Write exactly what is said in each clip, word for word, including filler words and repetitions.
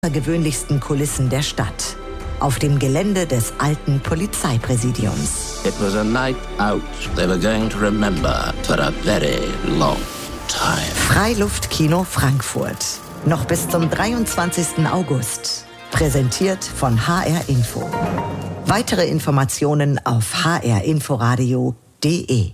außergewöhnlichsten Kulissen der Stadt. Auf dem Gelände des alten Polizeipräsidiums. It was a night out they were going to remember for a very long time. Freiluftkino Frankfurt. Noch bis zum dreiundzwanzigsten August. Präsentiert von H R Info. Weitere Informationen auf h r inforadio punkt d e.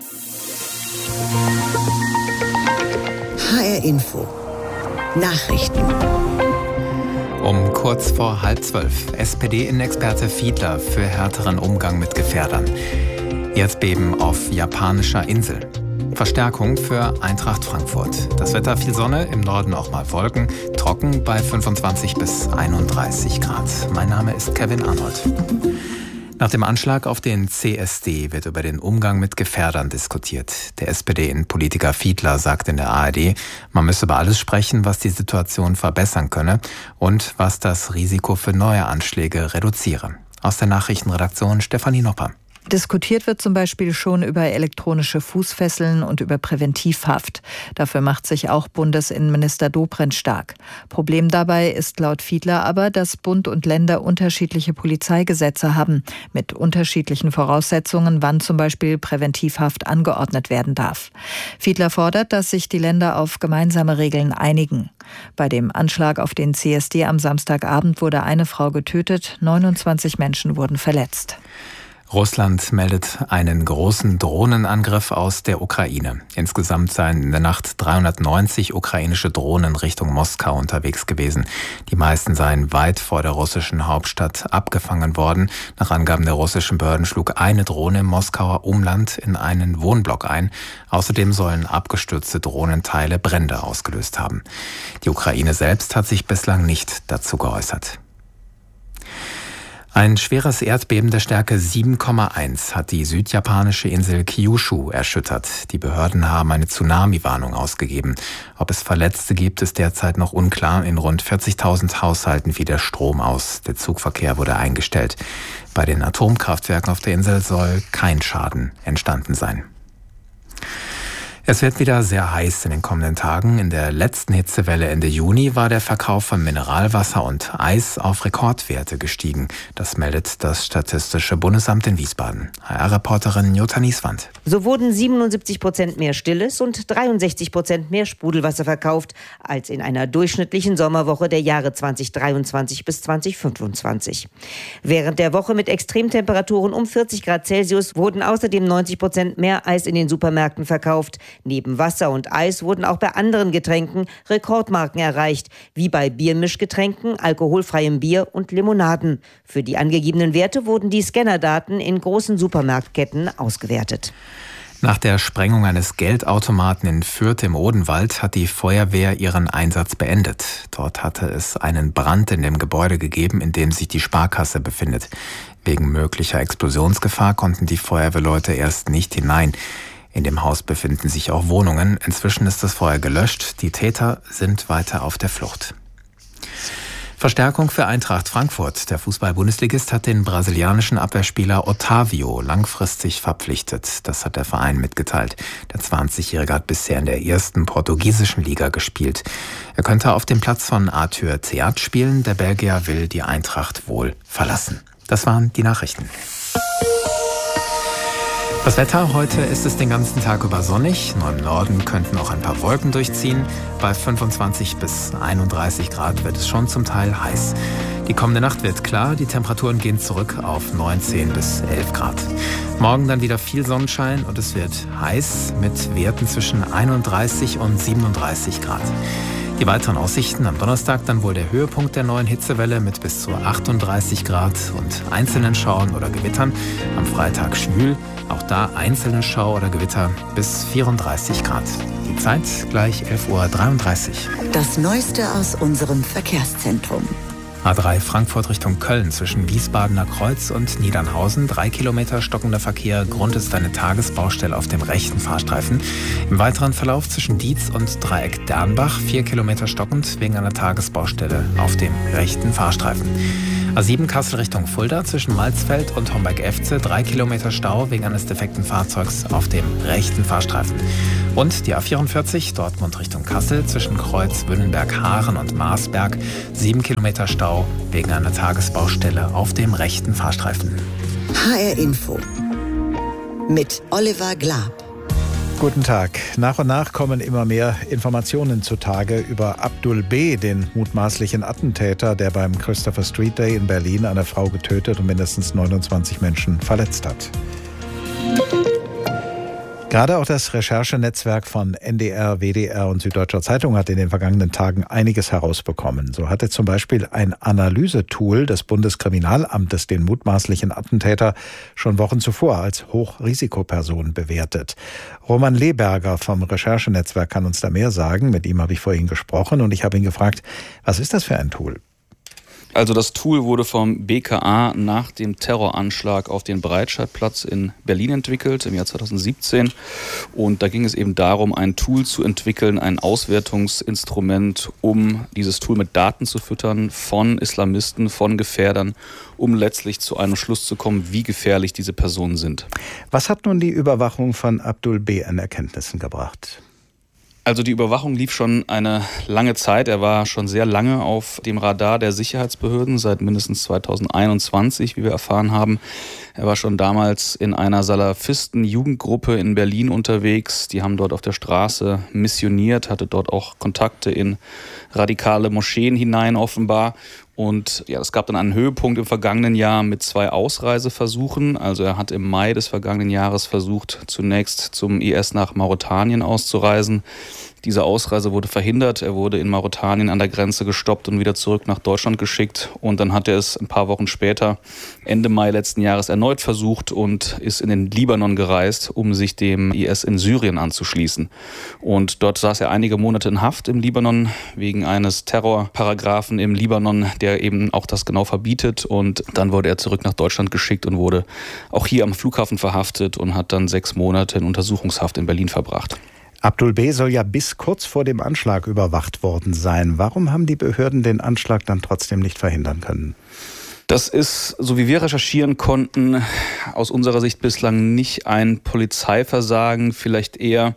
H R Info. Nachrichten. Um kurz vor halb zwölf. S P D-Innenexperte Fiedler für härteren Umgang mit Gefährdern. Erdbeben auf japanischer Insel. Verstärkung für Eintracht Frankfurt. Das Wetter viel Sonne, im Norden auch mal Wolken. Trocken bei fünfundzwanzig bis einunddreißig Grad. Mein Name ist Kevin Arnold. Nach dem Anschlag auf den C S D wird über den Umgang mit Gefährdern diskutiert. Der S P D-Innenpolitiker Fiedler sagt in der A R D, man müsse über alles sprechen, was die Situation verbessern könne und was das Risiko für neue Anschläge reduziere. Aus der Nachrichtenredaktion Stefanie Nopper. Diskutiert wird zum Beispiel schon über elektronische Fußfesseln und über Präventivhaft. Dafür macht sich auch Bundesinnenminister Dobrindt stark. Problem dabei ist laut Fiedler aber, dass Bund und Länder unterschiedliche Polizeigesetze haben, mit unterschiedlichen Voraussetzungen, wann zum Beispiel Präventivhaft angeordnet werden darf. Fiedler fordert, dass sich die Länder auf gemeinsame Regeln einigen. Bei dem Anschlag auf den C S D am Samstagabend wurde eine Frau getötet, neunundzwanzig Menschen wurden verletzt. Russland meldet einen großen Drohnenangriff aus der Ukraine. Insgesamt seien in der Nacht dreihundertneunzig ukrainische Drohnen Richtung Moskau unterwegs gewesen. Die meisten seien weit vor der russischen Hauptstadt abgefangen worden. Nach Angaben der russischen Behörden schlug eine Drohne im Moskauer Umland in einen Wohnblock ein. Außerdem sollen abgestürzte Drohnenteile Brände ausgelöst haben. Die Ukraine selbst hat sich bislang nicht dazu geäußert. Ein schweres Erdbeben der Stärke sieben Komma eins hat die südjapanische Insel Kyushu erschüttert. Die Behörden haben eine Tsunami-Warnung ausgegeben. Ob es Verletzte gibt, ist derzeit noch unklar. In rund vierzigtausend Haushalten fiel der Strom aus. Der Zugverkehr wurde eingestellt. Bei den Atomkraftwerken auf der Insel soll kein Schaden entstanden sein. Es wird wieder sehr heiß in den kommenden Tagen. In der letzten Hitzewelle Ende Juni war der Verkauf von Mineralwasser und Eis auf Rekordwerte gestiegen. Das meldet das Statistische Bundesamt in Wiesbaden. H R-Reporterin Jutta Nieswand. So wurden siebenundsiebzig Prozent mehr Stilles und dreiundsechzig Prozent mehr Sprudelwasser verkauft als in einer durchschnittlichen Sommerwoche der Jahre zweitausenddreiundzwanzig bis zweitausendfünfundzwanzig. Während der Woche mit Extremtemperaturen um vierzig Grad Celsius wurden außerdem neunzig Prozent mehr Eis in den Supermärkten verkauft. Neben Wasser und Eis wurden auch bei anderen Getränken Rekordmarken erreicht, wie bei Biermischgetränken, alkoholfreiem Bier und Limonaden. Für die angegebenen Werte wurden die Scannerdaten in großen Supermarktketten ausgewertet. Nach der Sprengung eines Geldautomaten in Fürth im Odenwald hat die Feuerwehr ihren Einsatz beendet. Dort hatte es einen Brand in dem Gebäude gegeben, in dem sich die Sparkasse befindet. Wegen möglicher Explosionsgefahr konnten die Feuerwehrleute erst nicht hinein. In dem Haus befinden sich auch Wohnungen. Inzwischen ist das Feuer gelöscht. Die Täter sind weiter auf der Flucht. Verstärkung für Eintracht Frankfurt. Der Fußball-Bundesligist hat den brasilianischen Abwehrspieler Otávio langfristig verpflichtet. Das hat der Verein mitgeteilt. Der zwanzigjährige hat bisher in der ersten portugiesischen Liga gespielt. Er könnte auf dem Platz von Arthur Theat spielen. Der Belgier will die Eintracht wohl verlassen. Das waren die Nachrichten. Das Wetter, heute ist es den ganzen Tag über sonnig. Nur im Norden könnten auch ein paar Wolken durchziehen. Bei fünfundzwanzig bis einunddreißig Grad wird es schon zum Teil heiß. Die kommende Nacht wird klar, die Temperaturen gehen zurück auf neunzehn bis elf Grad. Morgen dann wieder viel Sonnenschein und es wird heiß mit Werten zwischen einunddreißig und siebenunddreißig Grad. Die weiteren Aussichten am Donnerstag dann wohl der Höhepunkt der neuen Hitzewelle mit bis zu achtunddreißig Grad und einzelnen Schauern oder Gewittern. Am Freitag schwül, auch da einzelne Schauer oder Gewitter bis vierunddreißig Grad. Die Zeit gleich elf Uhr dreiunddreißig. Das Neueste aus unserem Verkehrszentrum. A drei Frankfurt Richtung Köln zwischen Wiesbadener Kreuz und Niedernhausen. Drei Kilometer stockender Verkehr. Grund ist eine Tagesbaustelle auf dem rechten Fahrstreifen. Im weiteren Verlauf zwischen Dietz und Dreieck Dernbach. Vier Kilometer stockend wegen einer Tagesbaustelle auf dem rechten Fahrstreifen. A sieben Kassel Richtung Fulda zwischen Malzfeld und Homberg-Efze. Drei Kilometer Stau wegen eines defekten Fahrzeugs auf dem rechten Fahrstreifen. Und die A vierundvierzig Dortmund Richtung Kassel zwischen Kreuz Wünnenberg-Haaren und Marsberg. Sieben Kilometer Stau wegen einer Tagesbaustelle auf dem rechten Fahrstreifen. H R Info mit Oliver Glab. Guten Tag. Nach und nach kommen immer mehr Informationen zutage über Abdul B., den mutmaßlichen Attentäter, der beim Christopher Street Day in Berlin eine Frau getötet und mindestens neunundzwanzig Menschen verletzt hat. Gerade auch das Recherchenetzwerk von N D R, W D R und Süddeutscher Zeitung hat in den vergangenen Tagen einiges herausbekommen. So hatte zum Beispiel ein Analysetool des Bundeskriminalamtes den mutmaßlichen Attentäter schon Wochen zuvor als Hochrisikoperson bewertet. Roman Leberger vom Recherchenetzwerk kann uns da mehr sagen. Mit ihm habe ich vorhin gesprochen und ich habe ihn gefragt, was ist das für ein Tool? Also das Tool wurde vom B K A nach dem Terroranschlag auf den Breitscheidplatz in Berlin entwickelt im Jahr zweitausendsiebzehn. Und da ging es eben darum, ein Tool zu entwickeln, ein Auswertungsinstrument, um dieses Tool mit Daten zu füttern von Islamisten, von Gefährdern, um letztlich zu einem Schluss zu kommen, wie gefährlich diese Personen sind. Was hat nun die Überwachung von Abdul B. an Erkenntnissen gebracht? Also die Überwachung lief schon eine lange Zeit. Er war schon sehr lange auf dem Radar der Sicherheitsbehörden, seit mindestens zweitausendeinundzwanzig, wie wir erfahren haben. Er war schon damals in einer Salafisten-Jugendgruppe in Berlin unterwegs. Die haben dort auf der Straße missioniert, hatte dort auch Kontakte in radikale Moscheen hinein offenbar. Und ja, es gab dann einen Höhepunkt im vergangenen Jahr mit zwei Ausreiseversuchen. Also er hat im Mai des vergangenen Jahres versucht, zunächst zum I S nach Mauretanien auszureisen. Diese Ausreise wurde verhindert. Er wurde in Mauretanien an der Grenze gestoppt und wieder zurück nach Deutschland geschickt. Und dann hat er es ein paar Wochen später, Ende Mai letzten Jahres, erneut versucht und ist in den Libanon gereist, um sich dem I S in Syrien anzuschließen. Und dort saß er einige Monate in Haft im Libanon wegen eines Terrorparagraphen im Libanon, der eben auch das genau verbietet. Und dann wurde er zurück nach Deutschland geschickt und wurde auch hier am Flughafen verhaftet und hat dann sechs Monate in Untersuchungshaft in Berlin verbracht. Abdul B. soll ja bis kurz vor dem Anschlag überwacht worden sein. Warum haben die Behörden den Anschlag dann trotzdem nicht verhindern können? Das ist, so wie wir recherchieren konnten, aus unserer Sicht bislang nicht ein Polizeiversagen, vielleicht eher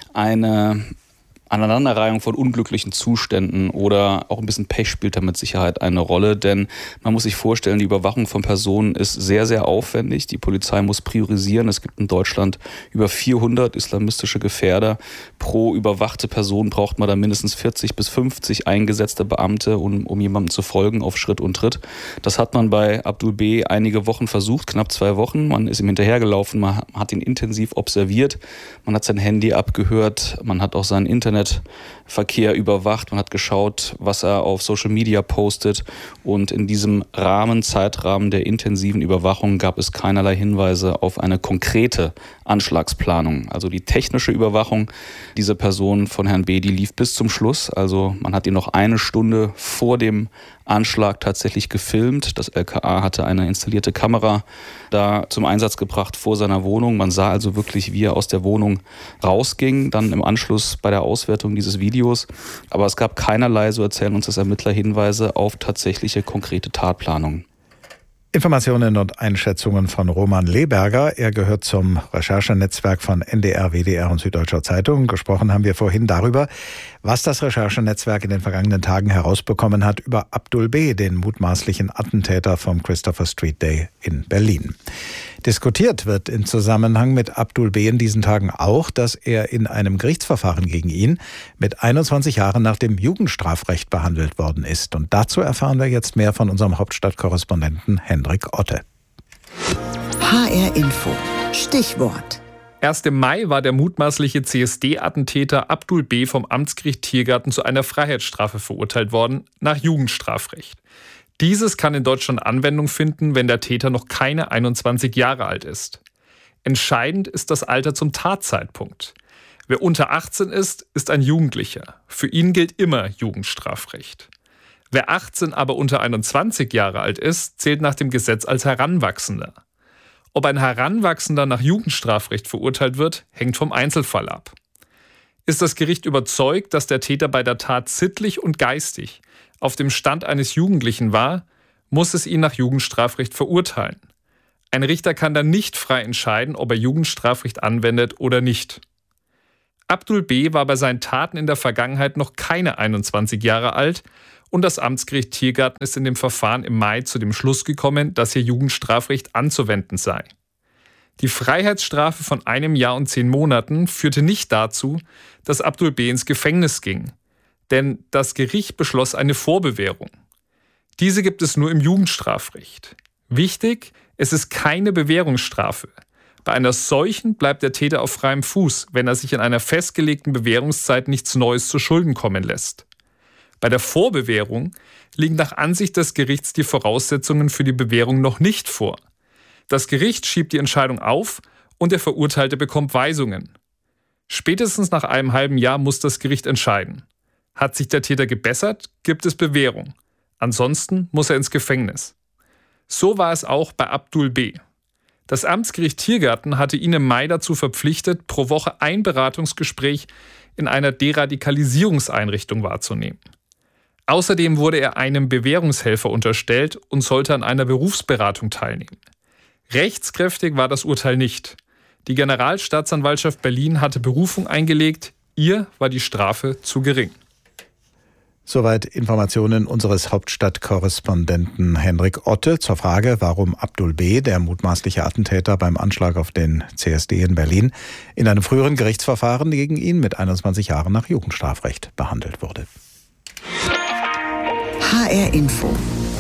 eine Aneinanderreihung von unglücklichen Zuständen oder auch ein bisschen Pech spielt da mit Sicherheit eine Rolle, denn man muss sich vorstellen, die Überwachung von Personen ist sehr, sehr aufwendig. Die Polizei muss priorisieren. Es gibt in Deutschland über vierhundert islamistische Gefährder. Pro überwachte Person braucht man da mindestens vierzig bis fünfzig eingesetzte Beamte, um, um jemandem zu folgen auf Schritt und Tritt. Das hat man bei Abdul B. einige Wochen versucht, knapp zwei Wochen. Man ist ihm hinterhergelaufen, man hat ihn intensiv observiert, man hat sein Handy abgehört, man hat auch sein Internet Verkehr überwacht. Man hat geschaut, was er auf Social Media postet. Und in diesem Rahmen, Zeitrahmen der intensiven Überwachung gab es keinerlei Hinweise auf eine konkrete Anschlagsplanung. Also die technische Überwachung dieser Person von Herrn B., die lief bis zum Schluss. Also man hat ihn noch eine Stunde vor dem Anschlag tatsächlich gefilmt. Das L K A hatte eine installierte Kamera da zum Einsatz gebracht vor seiner Wohnung. Man sah also wirklich, wie er aus der Wohnung rausging, dann im Anschluss bei der Auswertung dieses Videos. Aber es gab keinerlei, so erzählen uns das Ermittler, Hinweise auf tatsächliche konkrete Tatplanungen. Informationen und Einschätzungen von Roman Leberger. Er gehört zum Recherchenetzwerk von N D R, W D R und Süddeutscher Zeitung. Gesprochen haben wir vorhin darüber, was das Recherchenetzwerk in den vergangenen Tagen herausbekommen hat über Abdul B., den mutmaßlichen Attentäter vom Christopher Street Day in Berlin. Diskutiert wird im Zusammenhang mit Abdul B. in diesen Tagen auch, dass er in einem Gerichtsverfahren gegen ihn mit einundzwanzig Jahren nach dem Jugendstrafrecht behandelt worden ist. Und dazu erfahren wir jetzt mehr von unserem Hauptstadtkorrespondenten Hendrik Otte. H R Info. Stichwort. Erst im Mai war der mutmaßliche C S D-Attentäter Abdul B. vom Amtsgericht Tiergarten zu einer Freiheitsstrafe verurteilt worden, nach Jugendstrafrecht. Dieses kann in Deutschland Anwendung finden, wenn der Täter noch keine einundzwanzig Jahre alt ist. Entscheidend ist das Alter zum Tatzeitpunkt. Wer unter achtzehn ist, ist ein Jugendlicher. Für ihn gilt immer Jugendstrafrecht. Wer achtzehn aber unter einundzwanzig Jahre alt ist, zählt nach dem Gesetz als Heranwachsender. Ob ein Heranwachsender nach Jugendstrafrecht verurteilt wird, hängt vom Einzelfall ab. Ist das Gericht überzeugt, dass der Täter bei der Tat sittlich und geistig auf dem Stand eines Jugendlichen war, muss es ihn nach Jugendstrafrecht verurteilen. Ein Richter kann dann nicht frei entscheiden, ob er Jugendstrafrecht anwendet oder nicht. Abdul B. war bei seinen Taten in der Vergangenheit noch keine einundzwanzig Jahre alt und das Amtsgericht Tiergarten ist in dem Verfahren im Mai zu dem Schluss gekommen, dass hier Jugendstrafrecht anzuwenden sei. Die Freiheitsstrafe von einem Jahr und zehn Monaten führte nicht dazu, dass Abdul B. ins Gefängnis ging, denn das Gericht beschloss eine Vorbewährung. Diese gibt es nur im Jugendstrafrecht. Wichtig, es ist keine Bewährungsstrafe. Bei einer solchen bleibt der Täter auf freiem Fuß, wenn er sich in einer festgelegten Bewährungszeit nichts Neues zu Schulden kommen lässt. Bei der Vorbewährung liegen nach Ansicht des Gerichts die Voraussetzungen für die Bewährung noch nicht vor. Das Gericht schiebt die Entscheidung auf und der Verurteilte bekommt Weisungen. Spätestens nach einem halben Jahr muss das Gericht entscheiden. Hat sich der Täter gebessert, gibt es Bewährung. Ansonsten muss er ins Gefängnis. So war es auch bei Abdul B. Das Amtsgericht Tiergarten hatte ihn im Mai dazu verpflichtet, pro Woche ein Beratungsgespräch in einer Deradikalisierungseinrichtung wahrzunehmen. Außerdem wurde er einem Bewährungshelfer unterstellt und sollte an einer Berufsberatung teilnehmen. Rechtskräftig war das Urteil nicht. Die Generalstaatsanwaltschaft Berlin hatte Berufung eingelegt, ihr war die Strafe zu gering. Soweit Informationen unseres Hauptstadtkorrespondenten Henrik Otte zur Frage, warum Abdul B., der mutmaßliche Attentäter beim Anschlag auf den C S D in Berlin, in einem früheren Gerichtsverfahren gegen ihn mit einundzwanzig Jahren nach Jugendstrafrecht behandelt wurde. H R Info.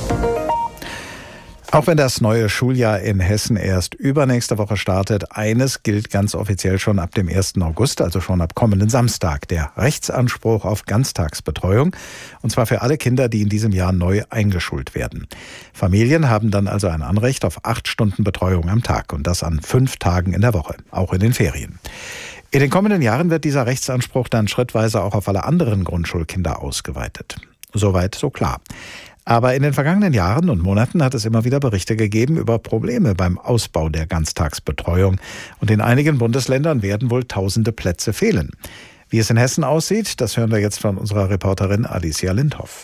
Auch wenn das neue Schuljahr in Hessen erst übernächste Woche startet, eines gilt ganz offiziell schon ab dem ersten August, also schon ab kommenden Samstag, der Rechtsanspruch auf Ganztagsbetreuung, und zwar für alle Kinder, die in diesem Jahr neu eingeschult werden. Familien haben dann also ein Anrecht auf acht Stunden Betreuung am Tag und das an fünf Tagen in der Woche, auch in den Ferien. In den kommenden Jahren wird dieser Rechtsanspruch dann schrittweise auch auf alle anderen Grundschulkinder ausgeweitet. Soweit so klar. Aber in den vergangenen Jahren und Monaten hat es immer wieder Berichte gegeben über Probleme beim Ausbau der Ganztagsbetreuung. Und in einigen Bundesländern werden wohl tausende Plätze fehlen. Wie es in Hessen aussieht, das hören wir jetzt von unserer Reporterin Alicia Lindhoff.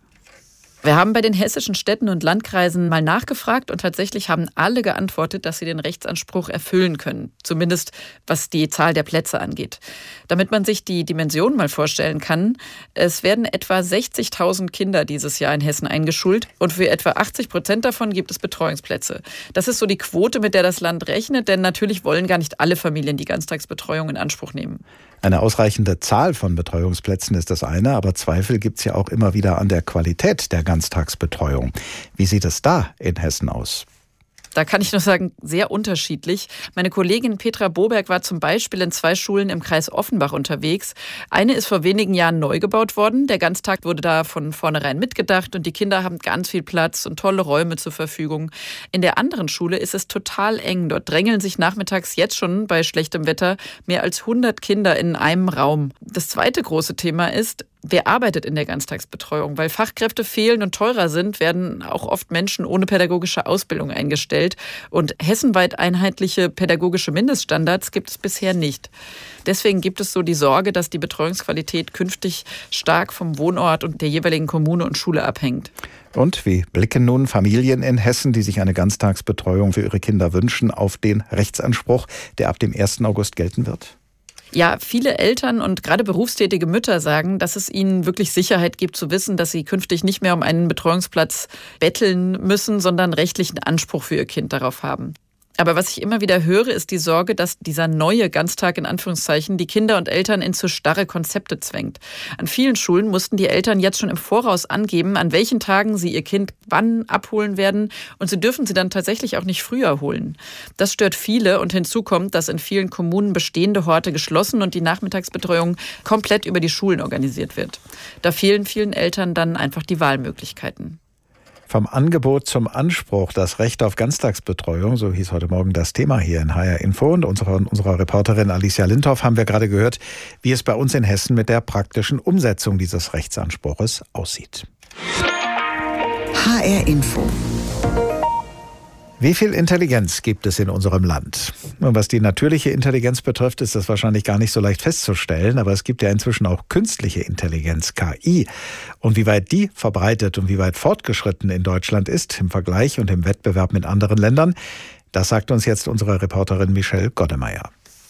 Wir haben bei den hessischen Städten und Landkreisen mal nachgefragt und tatsächlich haben alle geantwortet, dass sie den Rechtsanspruch erfüllen können. Zumindest was die Zahl der Plätze angeht. Damit man sich die Dimension mal vorstellen kann, es werden etwa sechzigtausend Kinder dieses Jahr in Hessen eingeschult und für etwa achtzig Prozent davon gibt es Betreuungsplätze. Das ist so die Quote, mit der das Land rechnet, denn natürlich wollen gar nicht alle Familien die Ganztagsbetreuung in Anspruch nehmen. Eine ausreichende Zahl von Betreuungsplätzen ist das eine, aber Zweifel gibt es ja auch immer wieder an der Qualität der Ganztagsbetreuung. Wie sieht es da in Hessen aus? Da kann ich nur sagen, sehr unterschiedlich. Meine Kollegin Petra Boberg war zum Beispiel in zwei Schulen im Kreis Offenbach unterwegs. Eine ist vor wenigen Jahren neu gebaut worden. Der Ganztag wurde da von vornherein mitgedacht und die Kinder haben ganz viel Platz und tolle Räume zur Verfügung. In der anderen Schule ist es total eng. Dort drängeln sich nachmittags jetzt schon bei schlechtem Wetter mehr als hundert Kinder in einem Raum. Das zweite große Thema ist, wer arbeitet in der Ganztagsbetreuung? Weil Fachkräfte fehlen und teurer sind, werden auch oft Menschen ohne pädagogische Ausbildung eingestellt. Und hessenweit einheitliche pädagogische Mindeststandards gibt es bisher nicht. Deswegen gibt es so die Sorge, dass die Betreuungsqualität künftig stark vom Wohnort und der jeweiligen Kommune und Schule abhängt. Und wie blicken nun Familien in Hessen, die sich eine Ganztagsbetreuung für ihre Kinder wünschen, auf den Rechtsanspruch, der ab dem ersten August gelten wird? Ja, viele Eltern und gerade berufstätige Mütter sagen, dass es ihnen wirklich Sicherheit gibt zu wissen, dass sie künftig nicht mehr um einen Betreuungsplatz betteln müssen, sondern rechtlichen Anspruch für ihr Kind darauf haben. Aber was ich immer wieder höre, ist die Sorge, dass dieser neue Ganztag in Anführungszeichen die Kinder und Eltern in zu starre Konzepte zwängt. An vielen Schulen mussten die Eltern jetzt schon im Voraus angeben, an welchen Tagen sie ihr Kind wann abholen werden und sie dürfen sie dann tatsächlich auch nicht früher holen. Das stört viele und hinzu kommt, dass in vielen Kommunen bestehende Horte geschlossen und die Nachmittagsbetreuung komplett über die Schulen organisiert wird. Da fehlen vielen Eltern dann einfach die Wahlmöglichkeiten. Vom Angebot zum Anspruch, das Recht auf Ganztagsbetreuung, so hieß heute Morgen das Thema hier in H R Info. Und unserer, unserer Reporterin Alicia Lindhoff haben wir gerade gehört, wie es bei uns in Hessen mit der praktischen Umsetzung dieses Rechtsanspruches aussieht. H R Info. Wie viel Intelligenz gibt es in unserem Land? Und was die natürliche Intelligenz betrifft, ist das wahrscheinlich gar nicht so leicht festzustellen. Aber es gibt ja inzwischen auch künstliche Intelligenz, K I. Und wie weit die verbreitet und wie weit fortgeschritten in Deutschland ist, im Vergleich und im Wettbewerb mit anderen Ländern, das sagt uns jetzt unsere Reporterin Michelle Goddemeyer.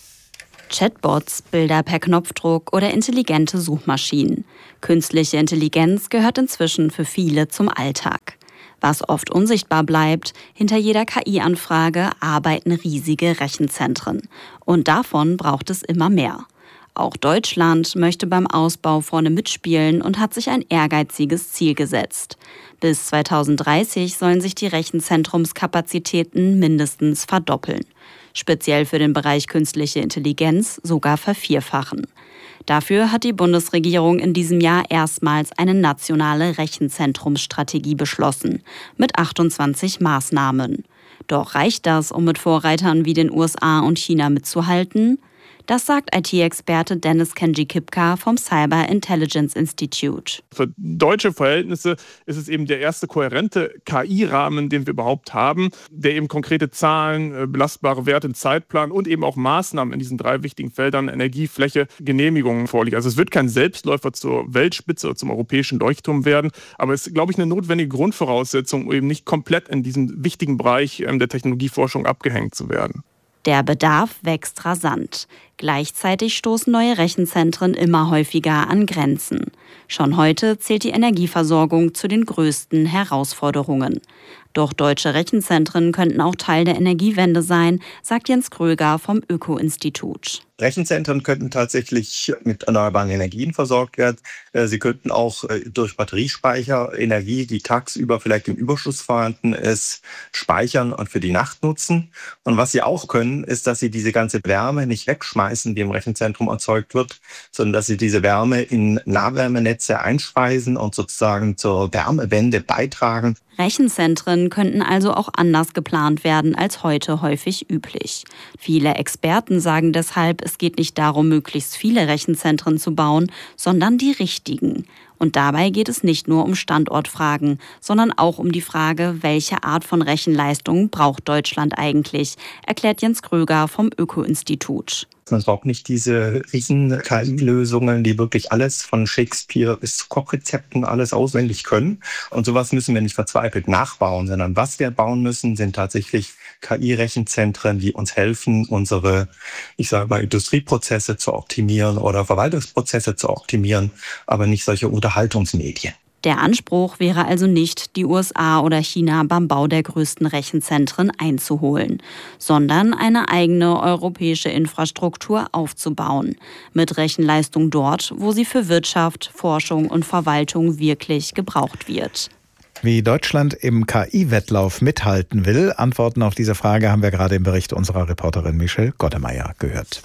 Chatbots, Bilder per Knopfdruck oder intelligente Suchmaschinen. Künstliche Intelligenz gehört inzwischen für viele zum Alltag. Was oft unsichtbar bleibt, hinter jeder K I-Anfrage arbeiten riesige Rechenzentren. Und davon braucht es immer mehr. Auch Deutschland möchte beim Ausbau vorne mitspielen und hat sich ein ehrgeiziges Ziel gesetzt. Bis zweitausenddreißig sollen sich die Rechenzentrumskapazitäten mindestens verdoppeln. Speziell für den Bereich künstliche Intelligenz sogar vervierfachen. Dafür hat die Bundesregierung in diesem Jahr erstmals eine nationale Rechenzentrumsstrategie beschlossen, mit achtundzwanzig Maßnahmen. Doch reicht das, um mit Vorreitern wie den U S A und China mitzuhalten? Das sagt I T-Experte Dennis Kenji-Kipka vom Cyber Intelligence Institute. Für deutsche Verhältnisse ist es eben der erste kohärente K I-Rahmen, den wir überhaupt haben, der eben konkrete Zahlen, belastbare Werte, einen Zeitplan und eben auch Maßnahmen in diesen drei wichtigen Feldern Energie, Fläche, Genehmigungen vorliegen. Also es wird kein Selbstläufer zur Weltspitze oder zum europäischen Leuchtturm werden, aber es ist, glaube ich, eine notwendige Grundvoraussetzung, um eben nicht komplett in diesem wichtigen Bereich der Technologieforschung abgehängt zu werden. Der Bedarf wächst rasant. Gleichzeitig stoßen neue Rechenzentren immer häufiger an Grenzen. Schon heute zählt die Energieversorgung zu den größten Herausforderungen. Doch deutsche Rechenzentren könnten auch Teil der Energiewende sein, sagt Jens Kröger vom Öko-Institut. Rechenzentren könnten tatsächlich mit erneuerbaren Energien versorgt werden. Sie könnten auch durch Batteriespeicher Energie, die tagsüber vielleicht im Überschuss vorhanden ist, speichern und für die Nacht nutzen. Und was sie auch können, ist, dass sie diese ganze Wärme nicht wegschmeißen, die im Rechenzentrum erzeugt wird, sondern dass sie diese Wärme in Nahwärmenetze einspeisen und sozusagen zur Wärmewende beitragen. Rechenzentren könnten also auch anders geplant werden als heute häufig üblich. Viele Experten sagen deshalb, es geht nicht darum, möglichst viele Rechenzentren zu bauen, sondern die richtigen. Und dabei geht es nicht nur um Standortfragen, sondern auch um die Frage, welche Art von Rechenleistung braucht Deutschland eigentlich, erklärt Jens Kröger vom Öko-Institut. Man braucht nicht diese riesen K I-Lösungen, die wirklich alles von Shakespeare bis zu Kochrezepten alles auswendig können. Und sowas müssen wir nicht verzweifelt nachbauen, sondern was wir bauen müssen, sind tatsächlich K I-Rechenzentren, die uns helfen, unsere, ich sage mal, Industrieprozesse zu optimieren oder Verwaltungsprozesse zu optimieren, aber nicht solche Unterhaltungsmedien. Der Anspruch wäre also nicht, die U S A oder China beim Bau der größten Rechenzentren einzuholen, sondern eine eigene europäische Infrastruktur aufzubauen, mit Rechenleistung dort, wo sie für Wirtschaft, Forschung und Verwaltung wirklich gebraucht wird. Wie Deutschland im K I-Wettlauf mithalten will, Antworten auf diese Frage haben wir gerade im Bericht unserer Reporterin Michelle Goddemeyer gehört.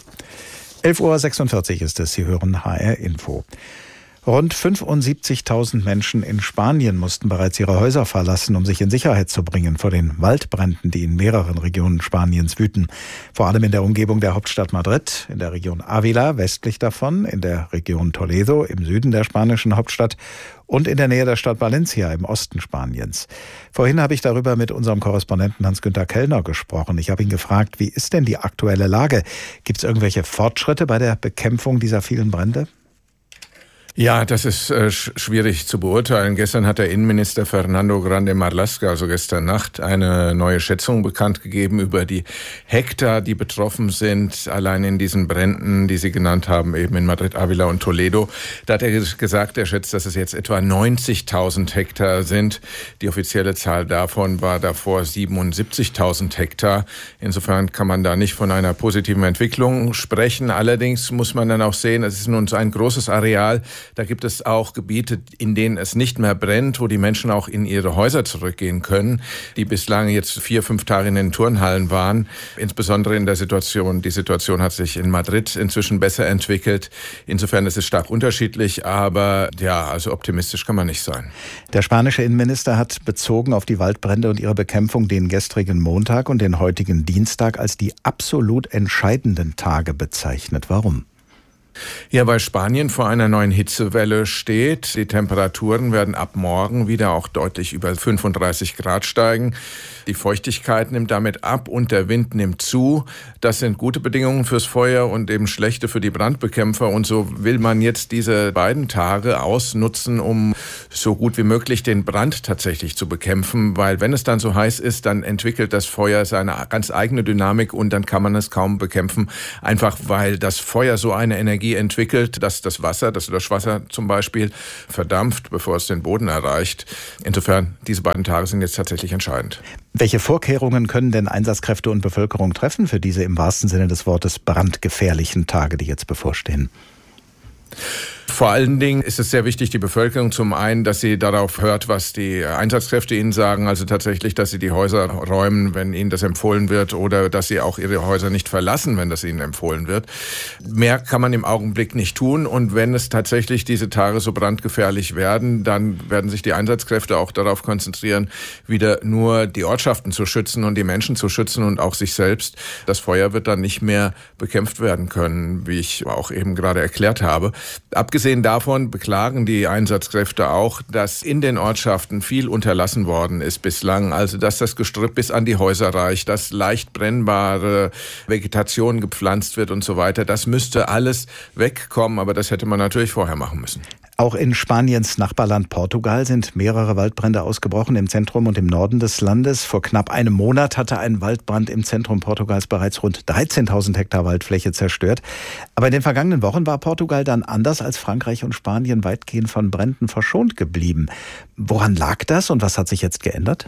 elf Uhr sechsundvierzig ist es, Sie hören H R Info. Rund fünfundsiebzigtausend Menschen in Spanien mussten bereits ihre Häuser verlassen, um sich in Sicherheit zu bringen vor den Waldbränden, die in mehreren Regionen Spaniens wüten. Vor allem in der Umgebung der Hauptstadt Madrid, in der Region Ávila westlich davon, in der Region Toledo im Süden der spanischen Hauptstadt und in der Nähe der Stadt Valencia im Osten Spaniens. Vorhin habe ich darüber mit unserem Korrespondenten Hans-Günther Kellner gesprochen. Ich habe ihn gefragt, wie ist denn die aktuelle Lage? Gibt es irgendwelche Fortschritte bei der Bekämpfung dieser vielen Brände? Ja, das ist äh, schwierig zu beurteilen. Gestern hat der Innenminister Fernando Grande Marlaska, also gestern Nacht, eine neue Schätzung bekannt gegeben über die Hektar, die betroffen sind, allein in diesen Bränden, die Sie genannt haben, eben in Madrid, Ávila und Toledo. Da hat er gesagt, er schätzt, dass es jetzt etwa neunzigtausend Hektar sind. Die offizielle Zahl davon war davor siebenundsiebzigtausend Hektar. Insofern kann man da nicht von einer positiven Entwicklung sprechen. Allerdings muss man dann auch sehen, es ist nun so ein großes Areal. Da gibt es auch Gebiete, in denen es nicht mehr brennt, wo die Menschen auch in ihre Häuser zurückgehen können, die bislang jetzt vier, fünf Tage in den Turnhallen waren. Insbesondere in der Situation, die Situation hat sich in Madrid inzwischen besser entwickelt. Insofern ist es stark unterschiedlich, aber ja, also optimistisch kann man nicht sein. Der spanische Innenminister hat bezogen auf die Waldbrände und ihre Bekämpfung den gestrigen Montag und den heutigen Dienstag als die absolut entscheidenden Tage bezeichnet. Warum? Ja, weil Spanien vor einer neuen Hitzewelle steht. Die Temperaturen werden ab morgen wieder auch deutlich über fünfunddreißig Grad steigen. Die Feuchtigkeit nimmt damit ab und der Wind nimmt zu. Das sind gute Bedingungen fürs Feuer und eben schlechte für die Brandbekämpfer. Und so will man jetzt diese beiden Tage ausnutzen, um so gut wie möglich den Brand tatsächlich zu bekämpfen. Weil wenn es dann so heiß ist, dann entwickelt das Feuer seine ganz eigene Dynamik und dann kann man es kaum bekämpfen. Einfach weil das Feuer so eine Energie entwickelt, dass das Wasser, das Löschwasser zum Beispiel, verdampft, bevor es den Boden erreicht. Insofern, diese beiden Tage sind jetzt tatsächlich entscheidend. Welche Vorkehrungen können denn Einsatzkräfte und Bevölkerung treffen für diese im wahrsten Sinne des Wortes brandgefährlichen Tage, die jetzt bevorstehen? Vor allen Dingen ist es sehr wichtig, die Bevölkerung zum einen, dass sie darauf hört, was die Einsatzkräfte ihnen sagen, also tatsächlich, dass sie die Häuser räumen, wenn ihnen das empfohlen wird, oder dass sie auch ihre Häuser nicht verlassen, wenn das ihnen empfohlen wird. Mehr kann man im Augenblick nicht tun, und wenn es tatsächlich diese Tage so brandgefährlich werden, dann werden sich die Einsatzkräfte auch darauf konzentrieren, wieder nur die Ortschaften zu schützen und die Menschen zu schützen und auch sich selbst. Das Feuer wird dann nicht mehr bekämpft werden können, wie ich auch eben gerade erklärt habe. Abgesehen davon beklagen die Einsatzkräfte auch, dass in den Ortschaften viel unterlassen worden ist bislang. Also dass das Gestrüpp bis an die Häuser reicht, dass leicht brennbare Vegetation gepflanzt wird und so weiter. Das müsste alles wegkommen, aber das hätte man natürlich vorher machen müssen. Auch in Spaniens Nachbarland Portugal sind mehrere Waldbrände ausgebrochen, im Zentrum und im Norden des Landes. Vor knapp einem Monat hatte ein Waldbrand im Zentrum Portugals bereits rund dreizehntausend Hektar Waldfläche zerstört. Aber in den vergangenen Wochen war Portugal dann anders als Frankreich und Spanien weitgehend von Bränden verschont geblieben. Woran lag das und was hat sich jetzt geändert?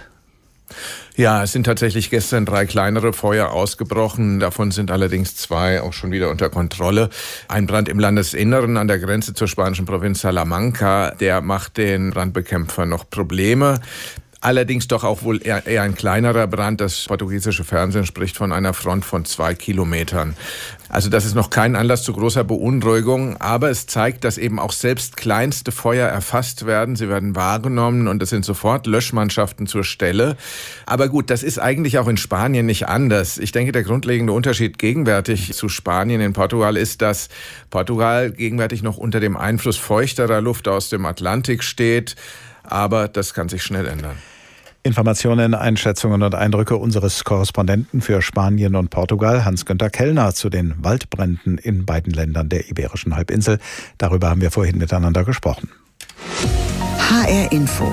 Ja, es sind tatsächlich gestern drei kleinere Feuer ausgebrochen. Davon sind allerdings zwei auch schon wieder unter Kontrolle. Ein Brand im Landesinneren an der Grenze zur spanischen Provinz Salamanca, der macht den Brandbekämpfern noch Probleme. Allerdings doch auch wohl eher, eher ein kleinerer Brand. Das portugiesische Fernsehen spricht von einer Front von zwei Kilometern. Also das ist noch kein Anlass zu großer Beunruhigung, aber es zeigt, dass eben auch selbst kleinste Feuer erfasst werden. Sie werden wahrgenommen und es sind sofort Löschmannschaften zur Stelle. Aber gut, das ist eigentlich auch in Spanien nicht anders. Ich denke, der grundlegende Unterschied gegenwärtig zu Spanien in Portugal ist, dass Portugal gegenwärtig noch unter dem Einfluss feuchterer Luft aus dem Atlantik steht. Aber das kann sich schnell ändern. Informationen, Einschätzungen und Eindrücke unseres Korrespondenten für Spanien und Portugal, Hans-Günther Kellner, zu den Waldbränden in beiden Ländern der Iberischen Halbinsel. Darüber haben wir vorhin miteinander gesprochen. H R Info.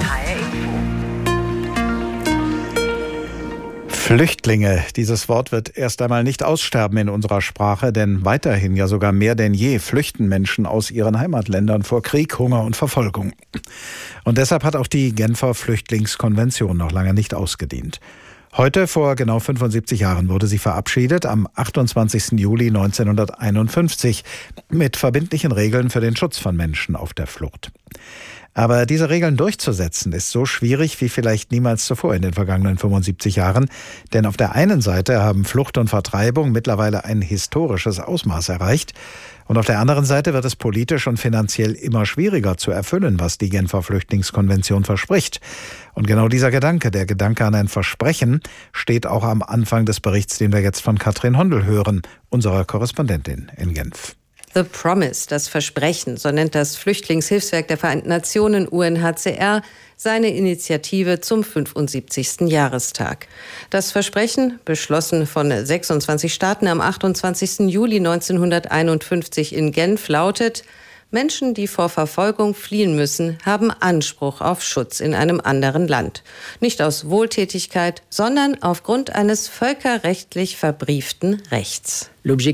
Flüchtlinge. Dieses Wort wird erst einmal nicht aussterben in unserer Sprache, denn weiterhin, ja sogar mehr denn je, flüchten Menschen aus ihren Heimatländern vor Krieg, Hunger und Verfolgung. Und deshalb hat auch die Genfer Flüchtlingskonvention noch lange nicht ausgedient. Heute, vor genau fünfundsiebzig Jahren, wurde sie verabschiedet, am achtundzwanzigsten Juli neunzehnhunderteinundfünfzig, mit verbindlichen Regeln für den Schutz von Menschen auf der Flucht. Aber diese Regeln durchzusetzen, ist so schwierig wie vielleicht niemals zuvor in den vergangenen fünfundsiebzig Jahren. Denn auf der einen Seite haben Flucht und Vertreibung mittlerweile ein historisches Ausmaß erreicht. Und auf der anderen Seite wird es politisch und finanziell immer schwieriger zu erfüllen, was die Genfer Flüchtlingskonvention verspricht. Und genau dieser Gedanke, der Gedanke an ein Versprechen, steht auch am Anfang des Berichts, den wir jetzt von Katrin Hondel hören, unserer Korrespondentin in Genf. The Promise, das Versprechen, so nennt das Flüchtlingshilfswerk der Vereinten Nationen U N H C R seine Initiative zum fünfundsiebzigsten Jahrestag. Das Versprechen, beschlossen von sechsundzwanzig Staaten am achtundzwanzigsten Juli neunzehnhunderteinundfünfzig in Genf, lautet: Menschen, die vor Verfolgung fliehen müssen, haben Anspruch auf Schutz in einem anderen Land. Nicht aus Wohltätigkeit, sondern aufgrund eines völkerrechtlich verbrieften Rechts.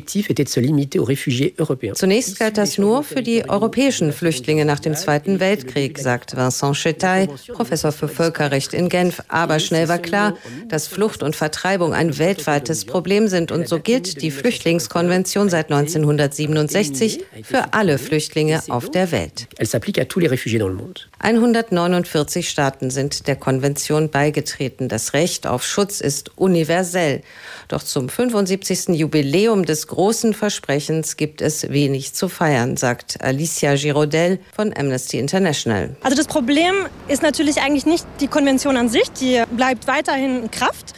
Zunächst galt das nur für die europäischen Flüchtlinge nach dem Zweiten Weltkrieg, sagt Vincent Chetaille, Professor für Völkerrecht in Genf. Aber schnell war klar, dass Flucht und Vertreibung ein weltweites Problem sind. Und so gilt die Flüchtlingskonvention seit neunzehnhundertsiebenundsechzig für alle Flüchtlinge auf der Welt. hundertneunundvierzig Staaten sind der Konvention beigetreten. Das Recht auf Schutz ist universell. Doch zum fünfundsiebzigsten Jubiläum des großen Versprechens gibt es wenig zu feiern, sagt Alicia Girodel von Amnesty International. Also das Problem ist natürlich eigentlich nicht die Konvention an sich, die bleibt weiterhin in Kraft.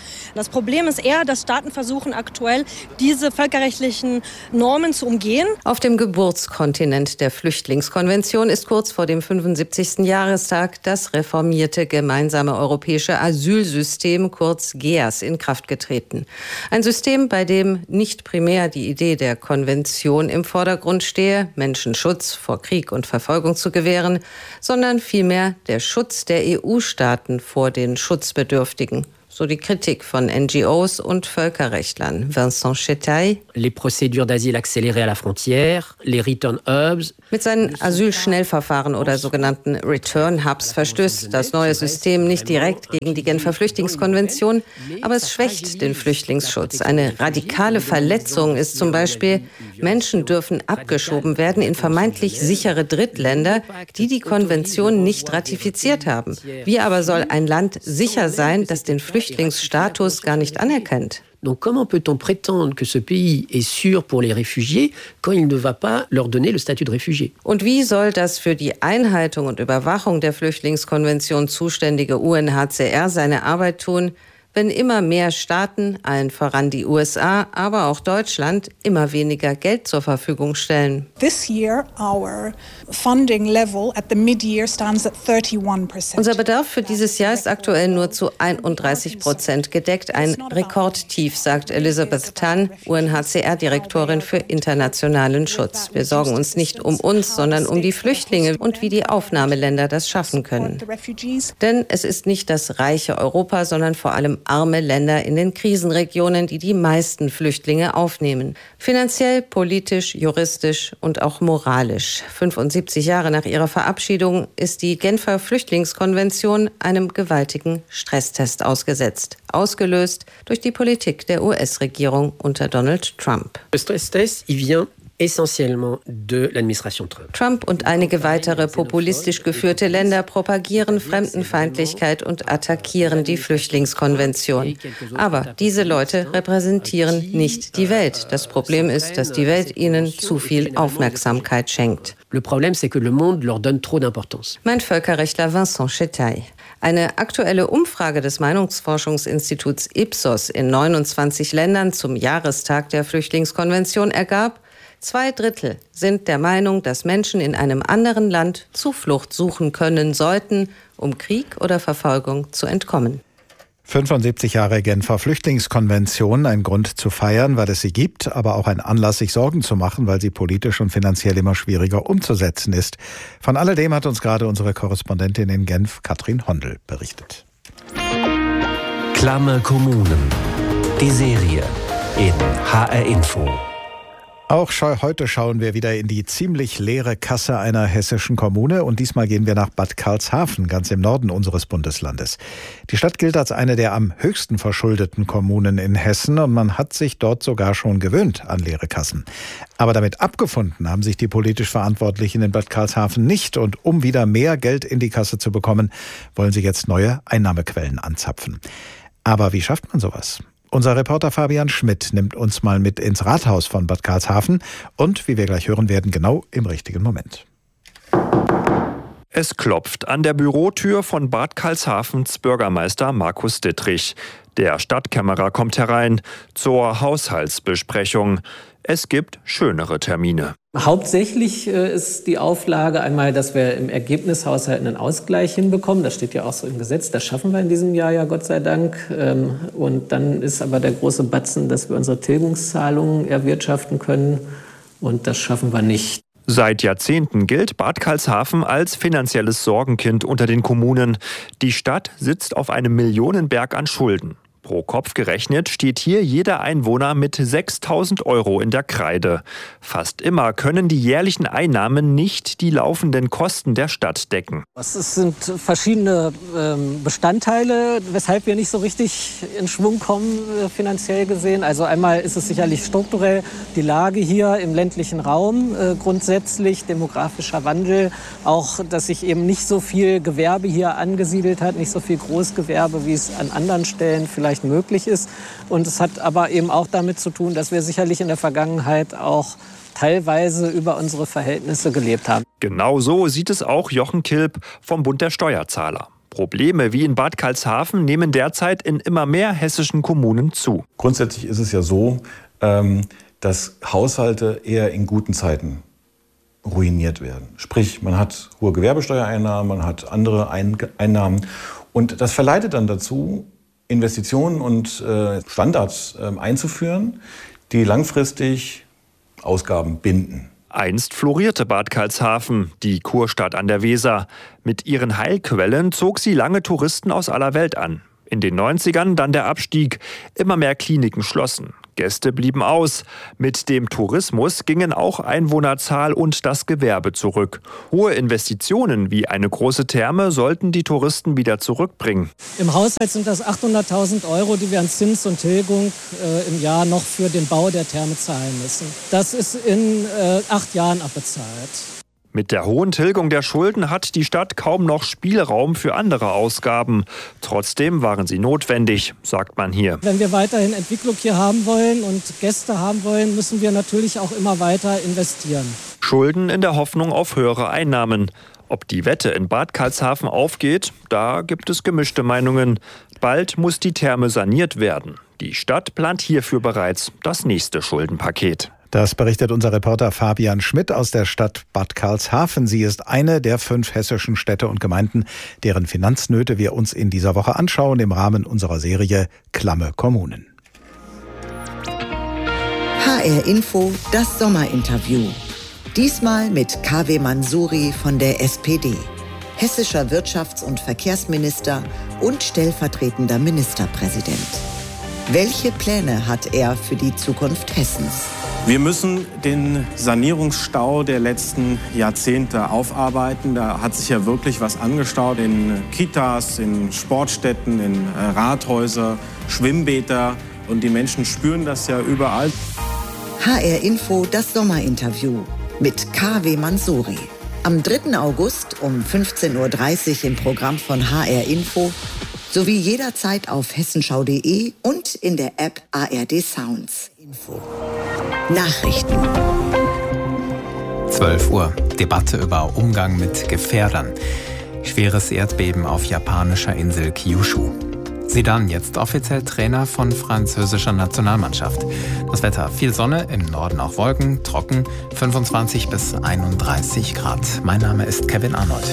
Das Problem ist eher, dass Staaten versuchen aktuell, diese völkerrechtlichen Normen zu umgehen. Auf dem Geburtskontinent der Flüchtlingskonvention ist kurz vor dem fünfundsiebzigsten Jahrestag das reformierte gemeinsame europäische Asylsystem, kurz G E A S, in Kraft getreten. Ein System, bei dem nicht primär die Idee der Konvention im Vordergrund stehe, Menschen Schutz vor Krieg und Verfolgung zu gewähren, sondern vielmehr der Schutz der E U-Staaten vor den Schutzbedürftigen. So die Kritik von N G Os und Völkerrechtlern. Vincent Chetaille. Les procédures d'asile accélérées à la frontière, les return hubs. Mit seinen Asylschnellverfahren oder sogenannten Return Hubs verstößt das neue System nicht direkt gegen die Genfer Flüchtlingskonvention, aber es schwächt den Flüchtlingsschutz. Eine radikale Verletzung ist zum Beispiel, Menschen dürfen abgeschoben werden in vermeintlich sichere Drittländer, die die Konvention nicht ratifiziert haben. Wie aber soll ein Land sicher sein, das den Flüchtlingsstatus gar nicht anerkennt? Donc comment peut-on prétendre que ce pays est sûr pour les réfugiés quand il ne va pas leur donner le statut de réfugié? Und wie soll das für die Einhaltung und Überwachung der Flüchtlingskonvention zuständige U N H C R seine Arbeit tun, wenn immer mehr Staaten, allen voran die U S A, aber auch Deutschland, immer weniger Geld zur Verfügung stellen? This year our funding level at the mid-year stands at thirty-one percent. Unser Bedarf für dieses Jahr ist aktuell nur zu einunddreißig Prozent gedeckt. Ein Rekordtief, sagt Elizabeth Tan, U N H C R-Direktorin für internationalen Schutz. Wir sorgen uns nicht um uns, sondern um die Flüchtlinge und wie die Aufnahmeländer das schaffen können. Denn es ist nicht das reiche Europa, sondern vor allem arme Länder in den Krisenregionen, die die meisten Flüchtlinge aufnehmen. Finanziell, politisch, juristisch und auch moralisch. fünfundsiebzig Jahre nach ihrer Verabschiedung ist die Genfer Flüchtlingskonvention einem gewaltigen Stresstest ausgesetzt. Ausgelöst durch die Politik der U S-Regierung unter Donald Trump. Le Stresstest, il vient essentiellement de l'administration Trump. Trump und einige weitere populistisch geführte Länder propagieren Fremdenfeindlichkeit und attackieren die Flüchtlingskonvention. Aber diese Leute repräsentieren nicht die Welt. Das Problem ist, dass die Welt ihnen zu viel Aufmerksamkeit schenkt. Le problème, c'est que le monde leur donne trop d'importance. Mein Völkerrechtler Vincent Chetaille. Eine aktuelle Umfrage des Meinungsforschungsinstituts Ipsos in neunundzwanzig Ländern zum Jahrestag der Flüchtlingskonvention ergab, zwei Drittel sind der Meinung, dass Menschen in einem anderen Land Zuflucht suchen können sollten, um Krieg oder Verfolgung zu entkommen. fünfundsiebzig Jahre Genfer Flüchtlingskonvention, ein Grund zu feiern, weil es sie gibt, aber auch ein Anlass, sich Sorgen zu machen, weil sie politisch und finanziell immer schwieriger umzusetzen ist. Von alledem hat uns gerade unsere Korrespondentin in Genf, Katrin Hondel, berichtet. Klamme Kommunen. Die Serie in H R Info. Auch heute schauen wir wieder in die ziemlich leere Kasse einer hessischen Kommune und diesmal gehen wir nach Bad Karlshafen, ganz im Norden unseres Bundeslandes. Die Stadt gilt als eine der am höchsten verschuldeten Kommunen in Hessen und man hat sich dort sogar schon gewöhnt an leere Kassen. Aber damit abgefunden haben sich die politisch Verantwortlichen in Bad Karlshafen nicht und um wieder mehr Geld in die Kasse zu bekommen, wollen sie jetzt neue Einnahmequellen anzapfen. Aber wie schafft man sowas? Unser Reporter Fabian Schmidt nimmt uns mal mit ins Rathaus von Bad Karlshafen und, wie wir gleich hören werden, genau im richtigen Moment. Es klopft an der Bürotür von Bad Karlshafens Bürgermeister Markus Dittrich. Der Stadtkämmerer kommt herein zur Haushaltsbesprechung. Es gibt schönere Termine. Hauptsächlich äh, ist die Auflage einmal, dass wir im Ergebnishaushalt einen Ausgleich hinbekommen. Das steht ja auch so im Gesetz. Das schaffen wir in diesem Jahr ja, Gott sei Dank. Ähm, und dann ist aber der große Batzen, dass wir unsere Tilgungszahlungen erwirtschaften können. Und das schaffen wir nicht. Seit Jahrzehnten gilt Bad Karlshafen als finanzielles Sorgenkind unter den Kommunen. Die Stadt sitzt auf einem Millionenberg an Schulden. Pro Kopf gerechnet steht hier jeder Einwohner mit sechstausend Euro in der Kreide. Fast immer können die jährlichen Einnahmen nicht die laufenden Kosten der Stadt decken. Es sind verschiedene ähm, Bestandteile, weshalb wir nicht so richtig in Schwung kommen, äh, finanziell gesehen. Also einmal ist es sicherlich strukturell die Lage hier im ländlichen Raum, äh, grundsätzlich demografischer Wandel, auch dass sich eben nicht so viel Gewerbe hier angesiedelt hat, nicht so viel Großgewerbe, wie es an anderen Stellen vielleicht möglich ist. Und es hat aber eben auch damit zu tun, dass wir sicherlich in der Vergangenheit auch teilweise über unsere Verhältnisse gelebt haben. Genau so sieht es auch Jochen Kilp vom Bund der Steuerzahler. Probleme wie in Bad Karlshafen nehmen derzeit in immer mehr hessischen Kommunen zu. Grundsätzlich ist es ja so, dass Haushalte eher in guten Zeiten ruiniert werden. Sprich, man hat hohe Gewerbesteuereinnahmen, man hat andere Einnahmen und das verleitet dann dazu, Investitionen und Standards einzuführen, die langfristig Ausgaben binden. Einst florierte Bad Karlshafen, die Kurstadt an der Weser. Mit ihren Heilquellen zog sie lange Touristen aus aller Welt an. In den neunzigern dann der Abstieg. Immer mehr Kliniken schlossen. Gäste blieben aus. Mit dem Tourismus gingen auch Einwohnerzahl und das Gewerbe zurück. Hohe Investitionen wie eine große Therme sollten die Touristen wieder zurückbringen. Im Haushalt sind das achthunderttausend Euro, die wir an Zins und Tilgung äh, im Jahr noch für den Bau der Therme zahlen müssen. Das ist in äh, acht Jahren abbezahlt. Mit der hohen Tilgung der Schulden hat die Stadt kaum noch Spielraum für andere Ausgaben. Trotzdem waren sie notwendig, sagt man hier. Wenn wir weiterhin Entwicklung hier haben wollen und Gäste haben wollen, müssen wir natürlich auch immer weiter investieren. Schulden in der Hoffnung auf höhere Einnahmen. Ob die Wette in Bad Karlshafen aufgeht, da gibt es gemischte Meinungen. Bald muss die Therme saniert werden. Die Stadt plant hierfür bereits das nächste Schuldenpaket. Das berichtet unser Reporter Fabian Schmidt aus der Stadt Bad Karlshafen. Sie ist eine der fünf hessischen Städte und Gemeinden, deren Finanznöte wir uns in dieser Woche anschauen im Rahmen unserer Serie Klamme Kommunen. H R Info, das Sommerinterview. Diesmal mit K W Mansouri von der S P D, hessischer Wirtschafts- und Verkehrsminister und stellvertretender Ministerpräsident. Welche Pläne hat er für die Zukunft Hessens? Wir müssen den Sanierungsstau der letzten Jahrzehnte aufarbeiten. Da hat sich ja wirklich was angestaut in Kitas, in Sportstätten, in Rathäuser, Schwimmbäder. Und die Menschen spüren das ja überall. H R Info, das Sommerinterview mit K W Mansouri. Am dritten August um fünfzehn Uhr dreißig im Programm von H R Info sowie jederzeit auf hessenschau punkt de und in der App A R D Sounds. Info. Nachrichten. zwölf Uhr. Debatte über Umgang mit Gefährdern. Schweres Erdbeben auf japanischer Insel Kyushu. Zidane jetzt offiziell Trainer von französischer Nationalmannschaft. Das Wetter: viel Sonne, im Norden auch Wolken, trocken, fünfundzwanzig bis einunddreißig Grad. Mein Name ist Kevin Arnold.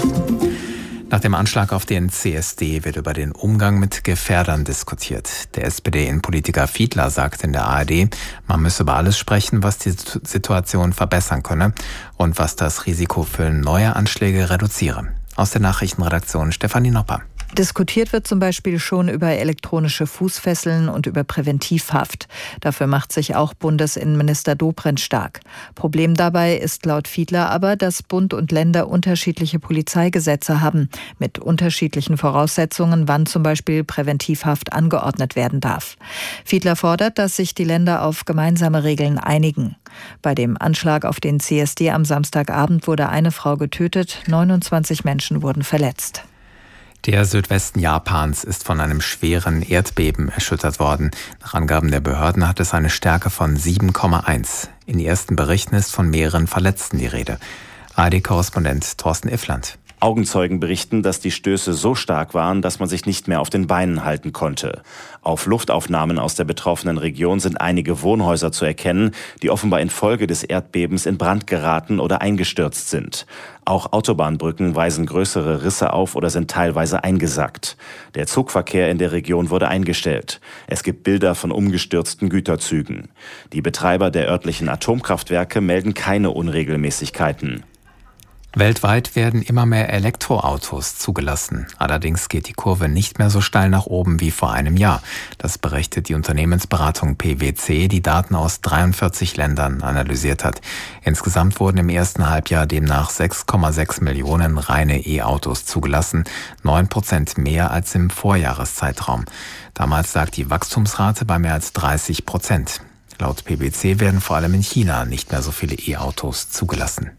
Nach dem Anschlag auf den C S D wird über den Umgang mit Gefährdern diskutiert. Der S P D-Innenpolitiker Fiedler sagt in der A R D, man müsse über alles sprechen, was die Situation verbessern könne und was das Risiko für neue Anschläge reduziere. Aus der Nachrichtenredaktion Stefanie Nopper. Diskutiert wird zum Beispiel schon über elektronische Fußfesseln und über Präventivhaft. Dafür macht sich auch Bundesinnenminister Dobrindt stark. Problem dabei ist laut Fiedler aber, dass Bund und Länder unterschiedliche Polizeigesetze haben, mit unterschiedlichen Voraussetzungen, wann zum Beispiel Präventivhaft angeordnet werden darf. Fiedler fordert, dass sich die Länder auf gemeinsame Regeln einigen. Bei dem Anschlag auf den C S D am Samstagabend wurde eine Frau getötet, neunundzwanzig Menschen wurden verletzt. Der Südwesten Japans ist von einem schweren Erdbeben erschüttert worden. Nach Angaben der Behörden hat es eine Stärke von sieben Komma eins. In ersten Berichten ist von mehreren Verletzten die Rede. A R D-Korrespondent Thorsten Iffland. Augenzeugen berichten, dass die Stöße so stark waren, dass man sich nicht mehr auf den Beinen halten konnte. Auf Luftaufnahmen aus der betroffenen Region sind einige Wohnhäuser zu erkennen, die offenbar infolge des Erdbebens in Brand geraten oder eingestürzt sind. Auch Autobahnbrücken weisen größere Risse auf oder sind teilweise eingesackt. Der Zugverkehr in der Region wurde eingestellt. Es gibt Bilder von umgestürzten Güterzügen. Die Betreiber der örtlichen Atomkraftwerke melden keine Unregelmäßigkeiten. Weltweit werden immer mehr Elektroautos zugelassen. Allerdings geht die Kurve nicht mehr so steil nach oben wie vor einem Jahr. Das berichtet die Unternehmensberatung P W C, die Daten aus dreiundvierzig Ländern analysiert hat. Insgesamt wurden im ersten Halbjahr demnach sechs Komma sechs Millionen reine E-Autos zugelassen, neun Prozent mehr als im Vorjahreszeitraum. Damals lag die Wachstumsrate bei mehr als dreißig Prozent. Laut P W C werden vor allem in China nicht mehr so viele E-Autos zugelassen.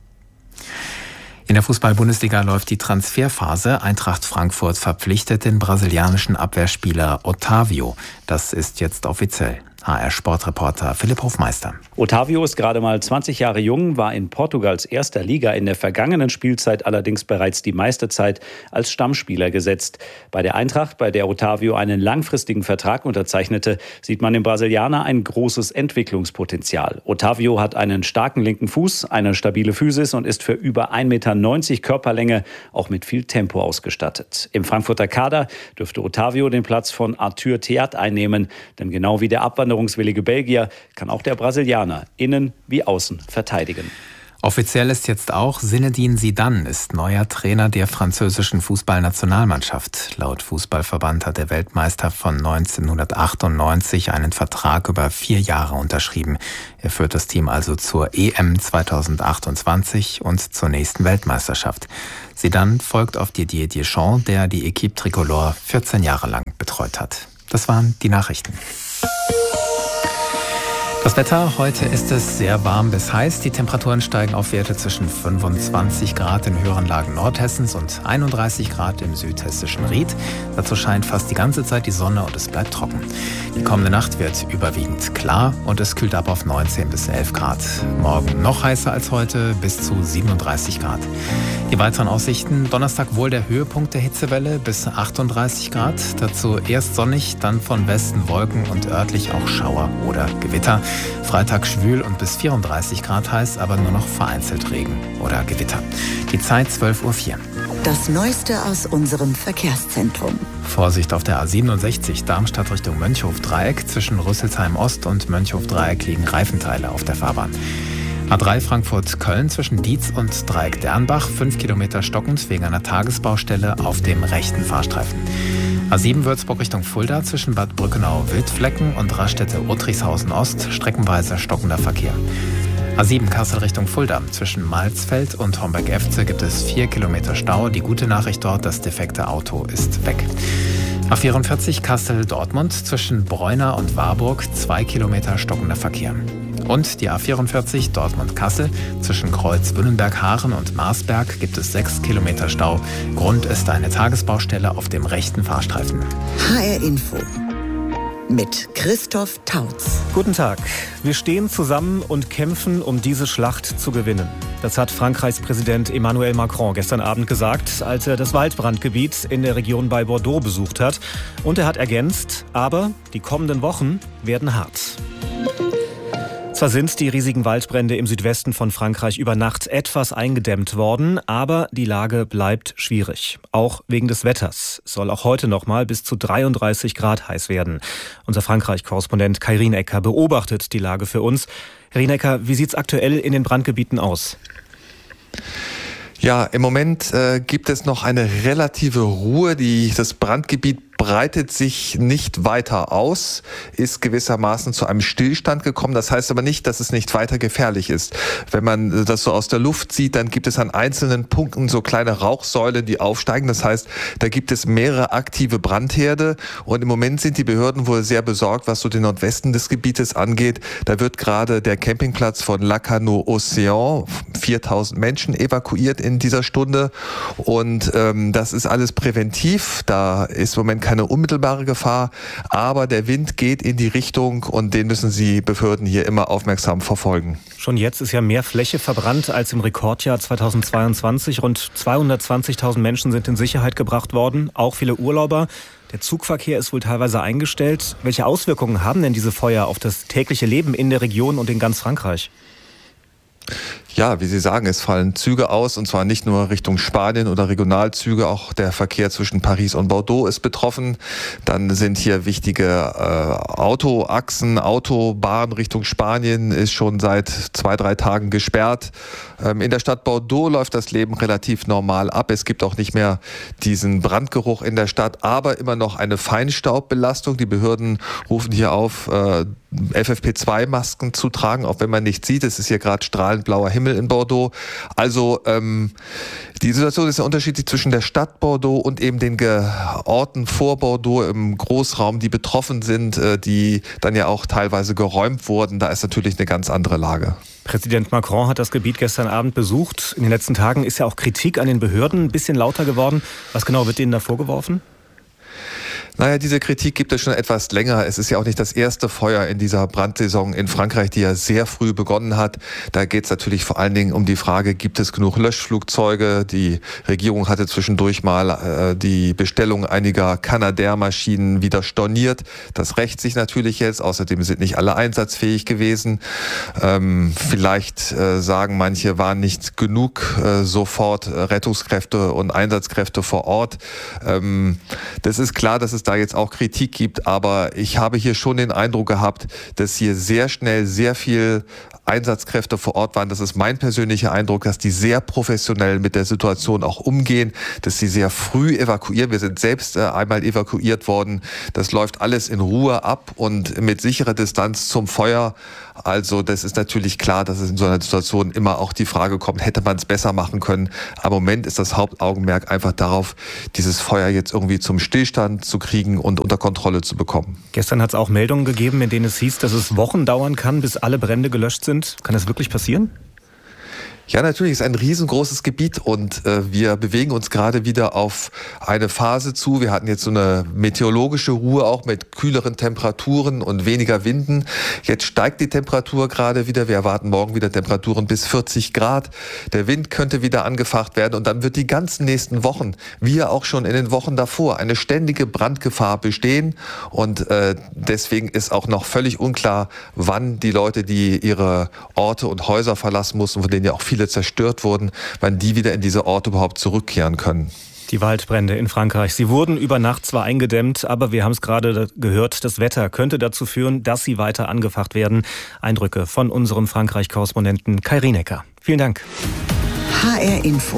In der Fußball-Bundesliga läuft die Transferphase. Eintracht Frankfurt verpflichtet den brasilianischen Abwehrspieler Otávio. Das ist jetzt offiziell. H R-Sportreporter Philipp Hofmeister. Otavio ist gerade mal zwanzig Jahre jung, war in Portugals erster Liga in der vergangenen Spielzeit allerdings bereits die meiste Zeit als Stammspieler gesetzt. Bei der Eintracht, bei der Otavio einen langfristigen Vertrag unterzeichnete, sieht man im Brasilianer ein großes Entwicklungspotenzial. Otavio hat einen starken linken Fuß, eine stabile Physis und ist für über ein Meter neunzig Körperlänge auch mit viel Tempo ausgestattet. Im Frankfurter Kader dürfte Otavio den Platz von Arthur Theat einnehmen, denn genau wie der Abwanderungswillige Belgier kann auch der Brasilianer innen wie außen verteidigen. Offiziell ist jetzt auch, Zinedine Zidane ist neuer Trainer der französischen Fußballnationalmannschaft. Laut Fußballverband hat der Weltmeister von neunzehnhundertachtundneunzig einen Vertrag über vier Jahre unterschrieben. Er führt das Team also zur E M zweitausendachtundzwanzig und zur nächsten Weltmeisterschaft. Zidane folgt auf Didier Deschamps, der die Équipe Tricolore vierzehn Jahre lang betreut hat. Das waren die Nachrichten. Das Wetter, heute ist es sehr warm bis heiß. Die Temperaturen steigen auf Werte zwischen fünfundzwanzig Grad in höheren Lagen Nordhessens und einunddreißig Grad im südhessischen Ried. Dazu scheint fast die ganze Zeit die Sonne und es bleibt trocken. Die kommende Nacht wird überwiegend klar und es kühlt ab auf neunzehn bis elf Grad. Morgen noch heißer als heute, bis zu siebenunddreißig Grad. Die weiteren Aussichten: Donnerstag wohl der Höhepunkt der Hitzewelle bis achtunddreißig Grad. Dazu erst sonnig, dann von Westen Wolken und örtlich auch Schauer oder Gewitter. Freitag schwül und bis vierunddreißig Grad heiß, aber nur noch vereinzelt Regen oder Gewitter. Die Zeit zwölf Uhr vier. Das Neueste aus unserem Verkehrszentrum. Vorsicht auf der A siebenundsechzig Darmstadt Richtung Mönchhof-Dreieck. Zwischen Rüsselsheim Ost und Mönchhof-Dreieck liegen Reifenteile auf der Fahrbahn. A drei Frankfurt-Köln zwischen Dietz und Dreieck Dernbach. Fünf Kilometer stockend wegen einer Tagesbaustelle auf dem rechten Fahrstreifen. A sieben Würzburg Richtung Fulda zwischen Bad Brückenau-Wildflecken und Raststätte-Otrichshausen-Ost streckenweise stockender Verkehr. A sieben Kassel Richtung Fulda zwischen Malzfeld und Homberg-Efze gibt es vier Kilometer Stau. Die gute Nachricht dort, das defekte Auto ist weg. A vierundvierzig Kassel-Dortmund zwischen Bräuner und Warburg zwei Kilometer stockender Verkehr. Und die A vierundvierzig Dortmund-Kassel zwischen Kreuz-Wünnenberg-Haaren und Marsberg gibt es sechs Kilometer Stau. Grund ist eine Tagesbaustelle auf dem rechten Fahrstreifen. H R Info mit Christoph Tautz. Guten Tag. Wir stehen zusammen und kämpfen, um diese Schlacht zu gewinnen. Das hat Frankreichs Präsident Emmanuel Macron gestern Abend gesagt, als er das Waldbrandgebiet in der Region bei Bordeaux besucht hat. Und er hat ergänzt, aber die kommenden Wochen werden hart. Zwar sind die riesigen Waldbrände im Südwesten von Frankreich über Nacht etwas eingedämmt worden, aber die Lage bleibt schwierig. Auch wegen des Wetters. Es soll auch heute noch mal bis zu dreiunddreißig Grad heiß werden. Unser Frankreich-Korrespondent Kai Rienecker beobachtet die Lage für uns. Herr Rienecker, wie sieht es aktuell in den Brandgebieten aus? Ja, im Moment äh, gibt es noch eine relative Ruhe. Die, das Brandgebiet breitet sich nicht weiter aus, ist gewissermaßen zu einem Stillstand gekommen. Das heißt aber nicht, dass es nicht weiter gefährlich ist. Wenn man das so aus der Luft sieht, dann gibt es an einzelnen Punkten so kleine Rauchsäulen, die aufsteigen. Das heißt, da gibt es mehrere aktive Brandherde. Und im Moment sind die Behörden wohl sehr besorgt, was so den Nordwesten des Gebietes angeht. Da wird gerade der Campingplatz von Lacanau-Océan, viertausend Menschen evakuiert in dieser Stunde. Und ähm, das ist alles präventiv. Da ist im Moment kein keine unmittelbare Gefahr, aber der Wind geht in die Richtung und den müssen die Behörden hier immer aufmerksam verfolgen. Schon jetzt ist ja mehr Fläche verbrannt als im Rekordjahr zweitausendzweiundzwanzig. Rund zweihundertzwanzigtausend Menschen sind in Sicherheit gebracht worden, auch viele Urlauber. Der Zugverkehr ist wohl teilweise eingestellt. Welche Auswirkungen haben denn diese Feuer auf das tägliche Leben in der Region und in ganz Frankreich? Ja, wie Sie sagen, es fallen Züge aus, und zwar nicht nur Richtung Spanien oder Regionalzüge, auch der Verkehr zwischen Paris und Bordeaux ist betroffen. Dann sind hier wichtige äh, Autoachsen, Autobahn Richtung Spanien ist schon seit zwei, drei Tagen gesperrt. Ähm, in der Stadt Bordeaux läuft das Leben relativ normal ab. Es gibt auch nicht mehr diesen Brandgeruch in der Stadt, aber immer noch eine Feinstaubbelastung. Die Behörden rufen hier auf, äh, F F P zwei Masken zu tragen, auch wenn man nichts sieht. Es ist hier gerade strahlend blauer Himmel in Bordeaux. Also ähm, die Situation ist ja unterschiedlich zwischen der Stadt Bordeaux und eben den Orten vor Bordeaux im Großraum, die betroffen sind, äh, die dann ja auch teilweise geräumt wurden. Da ist natürlich eine ganz andere Lage. Präsident Macron hat das Gebiet gestern Abend besucht. In den letzten Tagen ist ja auch Kritik an den Behörden ein bisschen lauter geworden. Was genau wird Ihnen da vorgeworfen? Naja, diese Kritik gibt es schon etwas länger. Es ist ja auch nicht das erste Feuer in dieser Brandsaison in Frankreich, die ja sehr früh begonnen hat. Da geht es natürlich vor allen Dingen um die Frage, gibt es genug Löschflugzeuge? Die Regierung hatte zwischendurch mal äh, die Bestellung einiger Canadair-Maschinen wieder storniert. Das rächt sich natürlich jetzt. Außerdem sind nicht alle einsatzfähig gewesen. Ähm, vielleicht äh, sagen manche, waren nicht genug äh, sofort äh, Rettungskräfte und Einsatzkräfte vor Ort. Ähm, das ist klar, dass es da jetzt auch Kritik gibt, aber ich habe hier schon den Eindruck gehabt, dass hier sehr schnell sehr viel Einsatzkräfte vor Ort waren. Das ist mein persönlicher Eindruck, dass die sehr professionell mit der Situation auch umgehen, dass sie sehr früh evakuieren. Wir sind selbst äh, einmal evakuiert worden. Das läuft alles in Ruhe ab und mit sicherer Distanz zum Feuer. Also das ist natürlich klar, dass es in so einer Situation immer auch die Frage kommt, hätte man es besser machen können. Aber im Moment ist das Hauptaugenmerk einfach darauf, dieses Feuer jetzt irgendwie zum Stillstand zu kriegen und unter Kontrolle zu bekommen. Gestern hat es auch Meldungen gegeben, in denen es hieß, dass es Wochen dauern kann, bis alle Brände gelöscht sind. Kann das wirklich passieren? Ja, natürlich, es ist ein riesengroßes Gebiet und äh, wir bewegen uns gerade wieder auf eine Phase zu. Wir hatten jetzt so eine meteorologische Ruhe auch mit kühleren Temperaturen und weniger Winden. Jetzt steigt die Temperatur gerade wieder. Wir erwarten morgen wieder Temperaturen bis vierzig Grad. Der Wind könnte wieder angefacht werden und dann wird die ganzen nächsten Wochen, wie auch schon in den Wochen davor, eine ständige Brandgefahr bestehen. Und äh, deswegen ist auch noch völlig unklar, wann die Leute, die ihre Orte und Häuser verlassen mussten, von denen ja auch viele zerstört wurden, wann die wieder in diese Orte überhaupt zurückkehren können. Die Waldbrände in Frankreich. Sie wurden über Nacht zwar eingedämmt, aber wir haben es gerade gehört, das Wetter könnte dazu führen, dass sie weiter angefacht werden. Eindrücke von unserem Frankreich-Korrespondenten Kai Rienecker. Vielen Dank. H R Info.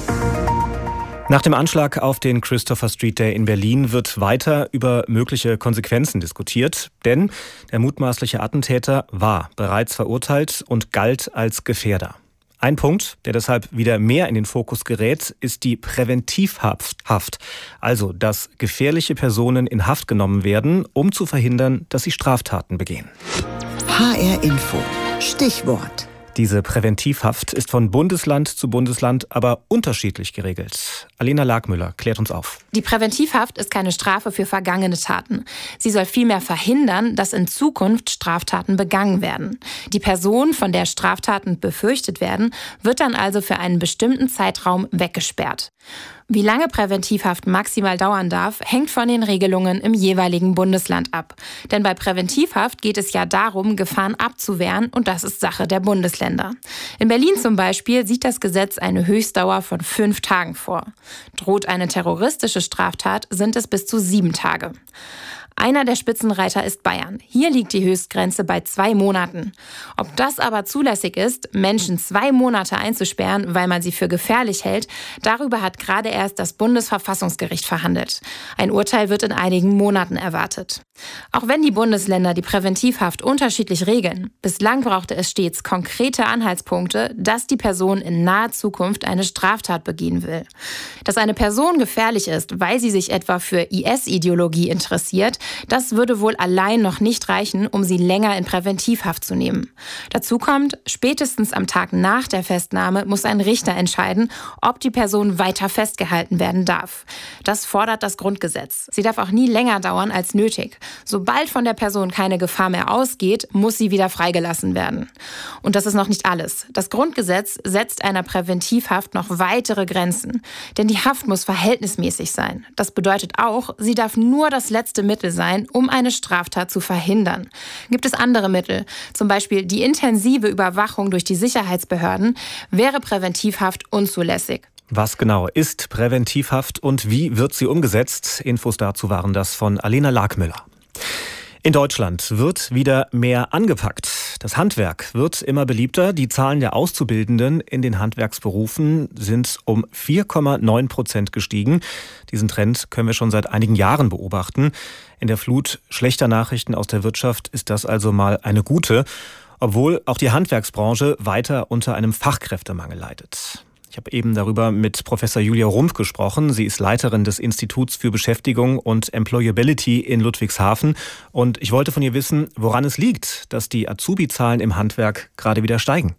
Nach dem Anschlag auf den Christopher Street Day in Berlin wird weiter über mögliche Konsequenzen diskutiert, denn der mutmaßliche Attentäter war bereits verurteilt und galt als Gefährder. Ein Punkt, der deshalb wieder mehr in den Fokus gerät, ist die Präventivhaft. Also, dass gefährliche Personen in Haft genommen werden, um zu verhindern, dass sie Straftaten begehen. H R Info. Stichwort. Diese Präventivhaft ist von Bundesland zu Bundesland aber unterschiedlich geregelt. Alena Lagmüller klärt uns auf. Die Präventivhaft ist keine Strafe für vergangene Taten. Sie soll vielmehr verhindern, dass in Zukunft Straftaten begangen werden. Die Person, von der Straftaten befürchtet werden, wird dann also für einen bestimmten Zeitraum weggesperrt. Wie lange Präventivhaft maximal dauern darf, hängt von den Regelungen im jeweiligen Bundesland ab. Denn bei Präventivhaft geht es ja darum, Gefahren abzuwehren, und das ist Sache der Bundesländer. In Berlin zum Beispiel sieht das Gesetz eine Höchstdauer von fünf Tagen vor. Droht eine terroristische Straftat, sind es bis zu sieben Tage. Einer der Spitzenreiter ist Bayern. Hier liegt die Höchstgrenze bei zwei Monaten. Ob das aber zulässig ist, Menschen zwei Monate einzusperren, weil man sie für gefährlich hält, darüber hat gerade erst das Bundesverfassungsgericht verhandelt. Ein Urteil wird in einigen Monaten erwartet. Auch wenn die Bundesländer die Präventivhaft unterschiedlich regeln, bislang brauchte es stets konkrete Anhaltspunkte, dass die Person in naher Zukunft eine Straftat begehen will. Dass eine Person gefährlich ist, weil sie sich etwa für I S-Ideologie interessiert, das würde wohl allein noch nicht reichen, um sie länger in Präventivhaft zu nehmen. Dazu kommt, spätestens am Tag nach der Festnahme muss ein Richter entscheiden, ob die Person weiter festgehalten werden darf. Das fordert das Grundgesetz. Sie darf auch nie länger dauern als nötig. Sobald von der Person keine Gefahr mehr ausgeht, muss sie wieder freigelassen werden. Und das ist noch nicht alles. Das Grundgesetz setzt einer Präventivhaft noch weitere Grenzen. Denn die Haft muss verhältnismäßig sein. Das bedeutet auch, sie darf nur das letzte Mittel sein, um eine Straftat zu verhindern. Gibt es andere Mittel, zum Beispiel die intensive Überwachung durch die Sicherheitsbehörden, wäre Präventivhaft unzulässig. Was genau ist Präventivhaft und wie wird sie umgesetzt? Infos dazu waren das von Alena Lagmüller. In Deutschland wird wieder mehr angepackt. Das Handwerk wird immer beliebter. Die Zahlen der Auszubildenden in den Handwerksberufen sind um vier Komma neun Prozent gestiegen. Diesen Trend können wir schon seit einigen Jahren beobachten. In der Flut schlechter Nachrichten aus der Wirtschaft ist das also mal eine gute, obwohl auch die Handwerksbranche weiter unter einem Fachkräftemangel leidet. Ich habe eben darüber mit Professor Julia Rumpf gesprochen. Sie ist Leiterin des Instituts für Beschäftigung und Employability in Ludwigshafen. Und ich wollte von ihr wissen, woran es liegt, dass die Azubi-Zahlen im Handwerk gerade wieder steigen.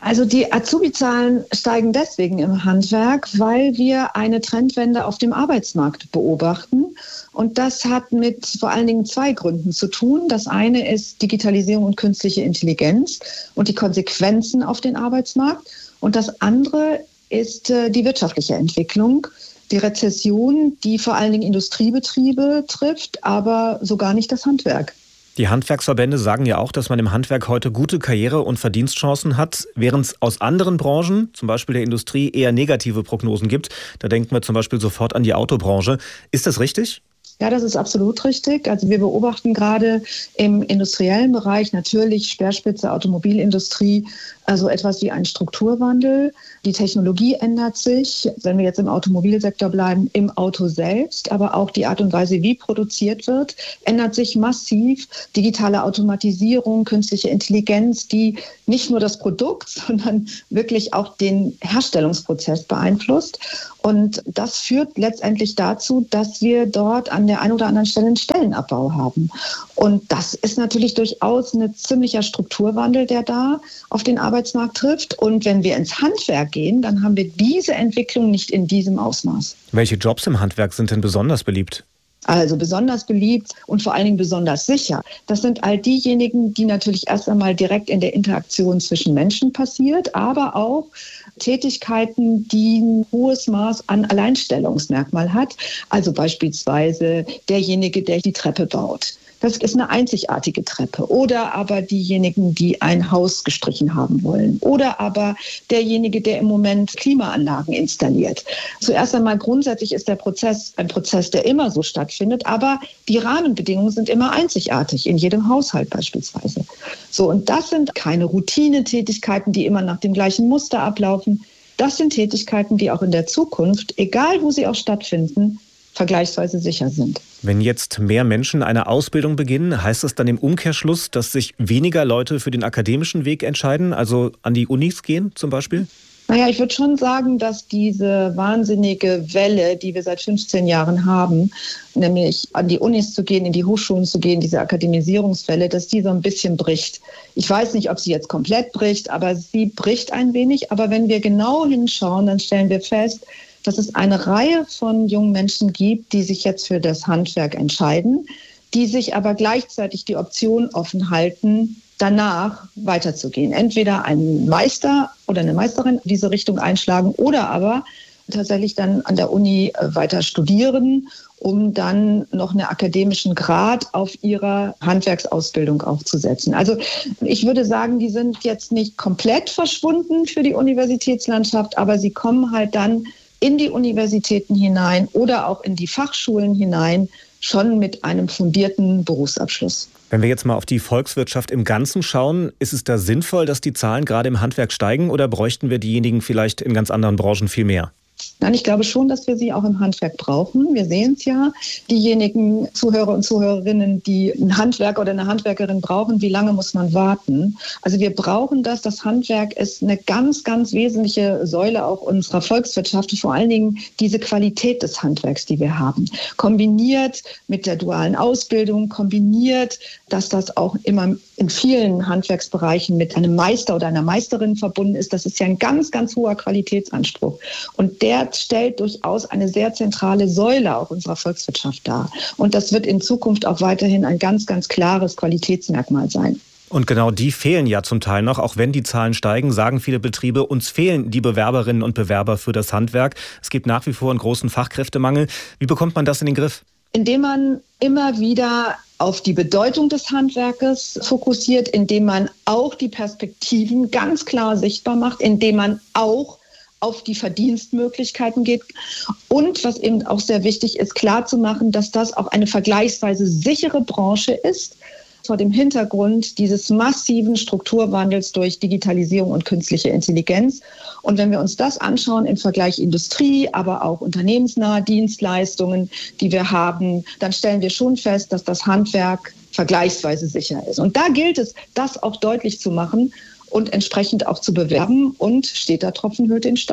Also die Azubi-Zahlen steigen deswegen im Handwerk, weil wir eine Trendwende auf dem Arbeitsmarkt beobachten. Und das hat mit vor allen Dingen zwei Gründen zu tun. Das eine ist Digitalisierung und künstliche Intelligenz und die Konsequenzen auf den Arbeitsmarkt. Und das andere ist äh, die wirtschaftliche Entwicklung, die Rezession, die vor allen Dingen Industriebetriebe trifft, aber sogar nicht das Handwerk. Die Handwerksverbände sagen ja auch, dass man im Handwerk heute gute Karriere- und Verdienstchancen hat, während es aus anderen Branchen, zum Beispiel der Industrie, eher negative Prognosen gibt. Da denken wir zum Beispiel sofort an die Autobranche. Ist das richtig? Ja, das ist absolut richtig. Also wir beobachten gerade im industriellen Bereich natürlich Speerspitze Automobilindustrie, also etwas wie einen Strukturwandel. Die Technologie ändert sich, wenn wir jetzt im Automobilsektor bleiben, im Auto selbst, aber auch die Art und Weise, wie produziert wird, ändert sich massiv. Digitale Automatisierung, künstliche Intelligenz, die nicht nur das Produkt, sondern wirklich auch den Herstellungsprozess beeinflusst. Und das führt letztendlich dazu, dass wir dort an der einen oder anderen Stelle einen Stellenabbau haben. Und das ist natürlich durchaus ein ziemlicher Strukturwandel, der da auf den Arbeitsmarkt trifft. Und wenn wir ins Handwerk gehen, dann haben wir diese Entwicklung nicht in diesem Ausmaß. Welche Jobs im Handwerk sind denn besonders beliebt? Also besonders beliebt und vor allen Dingen besonders sicher. Das sind all diejenigen, die natürlich erst einmal direkt in der Interaktion zwischen Menschen passiert, aber auch Tätigkeiten, die ein hohes Maß an Alleinstellungsmerkmal hat. Also beispielsweise derjenige, der die Treppe baut. Das ist eine einzigartige Treppe. Oder aber diejenigen, die ein Haus gestrichen haben wollen. Oder aber derjenige, der im Moment Klimaanlagen installiert. Zuerst einmal grundsätzlich ist der Prozess ein Prozess, der immer so stattfindet. Aber die Rahmenbedingungen sind immer einzigartig, in jedem Haushalt beispielsweise. So, und das sind keine Routinetätigkeiten, die immer nach dem gleichen Muster ablaufen. Das sind Tätigkeiten, die auch in der Zukunft, egal wo sie auch stattfinden, vergleichsweise sicher sind. Wenn jetzt mehr Menschen eine Ausbildung beginnen, heißt das dann im Umkehrschluss, dass sich weniger Leute für den akademischen Weg entscheiden, also an die Unis gehen zum Beispiel? Naja, ich würde schon sagen, dass diese wahnsinnige Welle, die wir seit fünfzehn Jahren haben, nämlich an die Unis zu gehen, in die Hochschulen zu gehen, diese Akademisierungswelle, dass die so ein bisschen bricht. Ich weiß nicht, ob sie jetzt komplett bricht, aber sie bricht ein wenig. Aber wenn wir genau hinschauen, dann stellen wir fest, dass es eine Reihe von jungen Menschen gibt, die sich jetzt für das Handwerk entscheiden, die sich aber gleichzeitig die Option offen halten, danach weiterzugehen. Entweder einen Meister oder eine Meisterin in diese Richtung einschlagen oder aber tatsächlich dann an der Uni weiter studieren, um dann noch einen akademischen Grad auf ihrer Handwerksausbildung aufzusetzen. Also ich würde sagen, die sind jetzt nicht komplett verschwunden für die Universitätslandschaft, aber sie kommen halt dann in die Universitäten hinein oder auch in die Fachschulen hinein, schon mit einem fundierten Berufsabschluss. Wenn wir jetzt mal auf die Volkswirtschaft im Ganzen schauen, ist es da sinnvoll, dass die Zahlen gerade im Handwerk steigen oder bräuchten wir diejenigen vielleicht in ganz anderen Branchen viel mehr? Nein, ich glaube schon, dass wir sie auch im Handwerk brauchen. Wir sehen es ja. Diejenigen Zuhörer und Zuhörerinnen, die einen Handwerker oder eine Handwerkerin brauchen, wie lange muss man warten? Also wir brauchen das. Das Handwerk ist eine ganz, ganz wesentliche Säule auch unserer Volkswirtschaft. Vor allen Dingen diese Qualität des Handwerks, die wir haben. Kombiniert mit der dualen Ausbildung, kombiniert, dass das auch immer in vielen Handwerksbereichen mit einem Meister oder einer Meisterin verbunden ist. Das ist ja ein ganz, ganz hoher Qualitätsanspruch. Und der stellt durchaus eine sehr zentrale Säule auch unserer Volkswirtschaft dar. Und das wird in Zukunft auch weiterhin ein ganz, ganz klares Qualitätsmerkmal sein. Und genau die fehlen ja zum Teil noch. Auch wenn die Zahlen steigen, sagen viele Betriebe, uns fehlen die Bewerberinnen und Bewerber für das Handwerk. Es gibt nach wie vor einen großen Fachkräftemangel. Wie bekommt man das in den Griff? Indem man immer wieder auf die Bedeutung des Handwerkes fokussiert, indem man auch die Perspektiven ganz klar sichtbar macht, indem man auch auf die Verdienstmöglichkeiten geht und, was eben auch sehr wichtig ist, klarzumachen, dass das auch eine vergleichsweise sichere Branche ist, vor dem Hintergrund dieses massiven Strukturwandels durch Digitalisierung und künstliche Intelligenz. Und wenn wir uns das anschauen im Vergleich Industrie, aber auch unternehmensnahe Dienstleistungen, die wir haben, dann stellen wir schon fest, dass das Handwerk vergleichsweise sicher ist. Und da gilt es, das auch deutlich zu machen und entsprechend auch zu bewerben, und steht der Tropfen höhlt den Stein.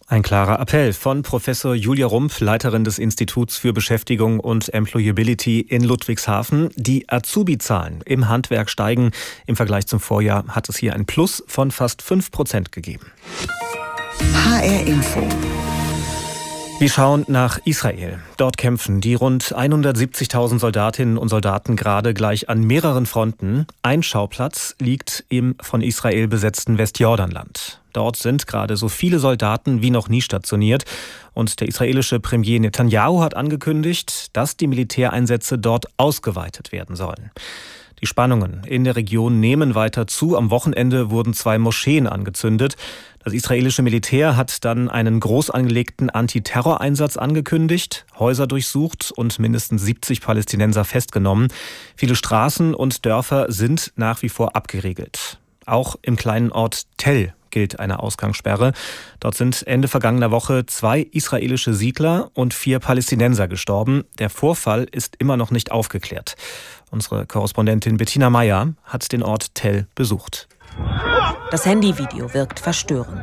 Ein klarer Appell von Professor Julia Rumpf, Leiterin des Instituts für Beschäftigung und Employability in Ludwigshafen. Die Azubi-Zahlen im Handwerk steigen. Im Vergleich zum Vorjahr hat es hier ein Plus von fast fünf Prozent gegeben. H R Info. Wir schauen nach Israel. Dort kämpfen die rund hundertsiebzigtausend Soldatinnen und Soldaten gerade gleich an mehreren Fronten. Ein Schauplatz liegt im von Israel besetzten Westjordanland. Dort sind gerade so viele Soldaten wie noch nie stationiert. Und der israelische Premier Netanyahu hat angekündigt, dass die Militäreinsätze dort ausgeweitet werden sollen. Die Spannungen in der Region nehmen weiter zu. Am Wochenende wurden zwei Moscheen angezündet. Das israelische Militär hat dann einen groß angelegten Antiterroreinsatz angekündigt, Häuser durchsucht und mindestens siebzig Palästinenser festgenommen. Viele Straßen und Dörfer sind nach wie vor abgeriegelt. Auch im kleinen Ort Tell gilt eine Ausgangssperre. Dort sind Ende vergangener Woche zwei israelische Siedler und vier Palästinenser gestorben. Der Vorfall ist immer noch nicht aufgeklärt. Unsere Korrespondentin Bettina Meyer hat den Ort Tell besucht. Das Handyvideo wirkt verstörend.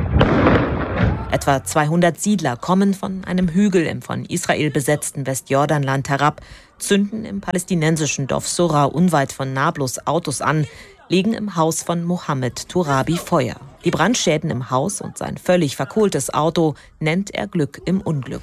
Etwa zweihundert Siedler kommen von einem Hügel im von Israel besetzten Westjordanland herab, zünden im palästinensischen Dorf Sura unweit von Nablus Autos an, legen im Haus von Mohammed Turabi Feuer. Die Brandschäden im Haus und sein völlig verkohltes Auto nennt er Glück im Unglück.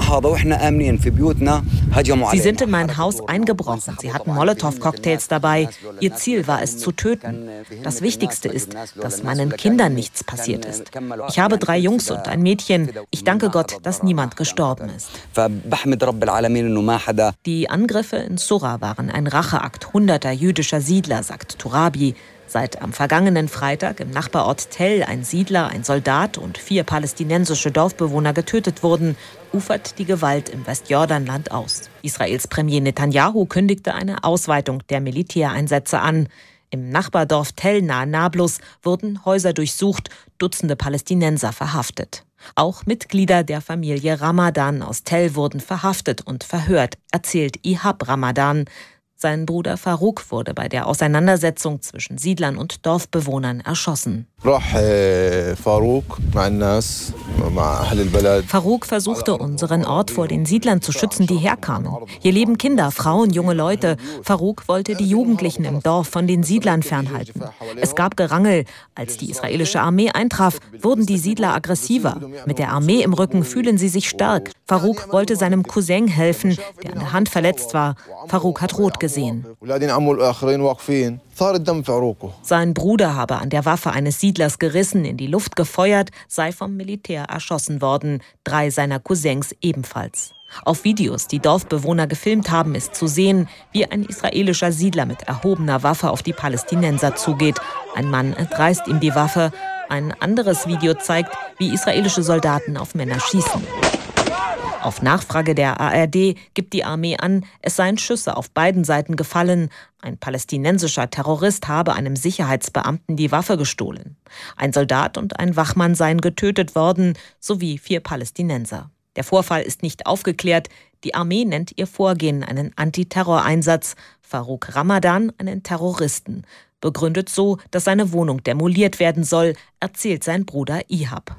Sie sind in mein Haus eingebrochen. Sie hatten Molotow-Cocktails dabei. Ihr Ziel war es zu töten. Das Wichtigste ist, dass meinen Kindern nichts passiert ist. Ich habe drei Jungs und ein Mädchen. Ich danke Gott, dass niemand gestorben ist. Die Angriffe in Sura waren ein Racheakt hunderter jüdischer Siedler, sagt Turabi. Seit am vergangenen Freitag im Nachbarort Tell ein Siedler, ein Soldat und vier palästinensische Dorfbewohner getötet wurden, ufert die Gewalt im Westjordanland aus. Israels Premier Netanyahu kündigte eine Ausweitung der Militäreinsätze an. Im Nachbardorf Tell nahe Nablus wurden Häuser durchsucht, Dutzende Palästinenser verhaftet. Auch Mitglieder der Familie Ramadan aus Tell wurden verhaftet und verhört, erzählt Ihab Ramadan. Sein Bruder Farouk wurde bei der Auseinandersetzung zwischen Siedlern und Dorfbewohnern erschossen. Farouk versuchte, unseren Ort vor den Siedlern zu schützen, die herkamen. Hier leben Kinder, Frauen, junge Leute. Farouk wollte die Jugendlichen im Dorf von den Siedlern fernhalten. Es gab Gerangel. Als die israelische Armee eintraf, wurden die Siedler aggressiver. Mit der Armee im Rücken fühlen sie sich stark. Farouk wollte seinem Cousin helfen, der an der Hand verletzt war. Farouk hat rot gesehen. Sein Bruder habe an der Waffe eines Siedlers gerissen, in die Luft gefeuert, sei vom Militär erschossen worden. Drei seiner Cousins ebenfalls. Auf Videos, die Dorfbewohner gefilmt haben, ist zu sehen, wie ein israelischer Siedler mit erhobener Waffe auf die Palästinenser zugeht. Ein Mann entreißt ihm die Waffe. Ein anderes Video zeigt, wie israelische Soldaten auf Männer schießen. Auf Nachfrage der A R D gibt die Armee an, es seien Schüsse auf beiden Seiten gefallen. Ein palästinensischer Terrorist habe einem Sicherheitsbeamten die Waffe gestohlen. Ein Soldat und ein Wachmann seien getötet worden, sowie vier Palästinenser. Der Vorfall ist nicht aufgeklärt. Die Armee nennt ihr Vorgehen einen Antiterroreinsatz, Farouk Ramadan einen Terroristen. Begründet so, dass seine Wohnung demoliert werden soll, erzählt sein Bruder Ihab.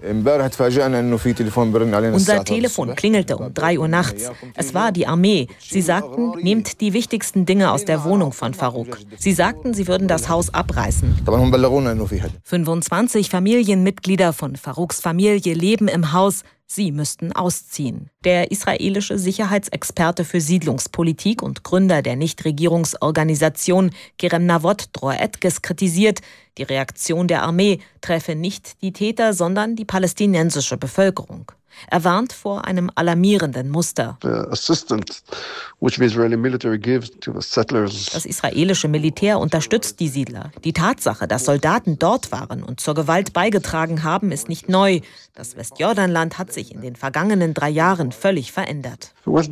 Unser Telefon klingelte um drei Uhr nachts. Es war die Armee. Sie sagten, nehmt die wichtigsten Dinge aus der Wohnung von Farouk. Sie sagten, sie würden das Haus abreißen. fünfundzwanzig Familienmitglieder von Farouks Familie leben im Haus. Sie müssten ausziehen. Der israelische Sicherheitsexperte für Siedlungspolitik und Gründer der Nichtregierungsorganisation Kerem Navot Dror Etkes kritisiert, die Reaktion der Armee treffe nicht die Täter, sondern die palästinensische Bevölkerung. Er warnt vor einem alarmierenden Muster. Das israelische Militär unterstützt die Siedler. Die Tatsache, dass Soldaten dort waren und zur Gewalt beigetragen haben, ist nicht neu. Das Westjordanland hat sich in den vergangenen drei Jahren völlig verändert.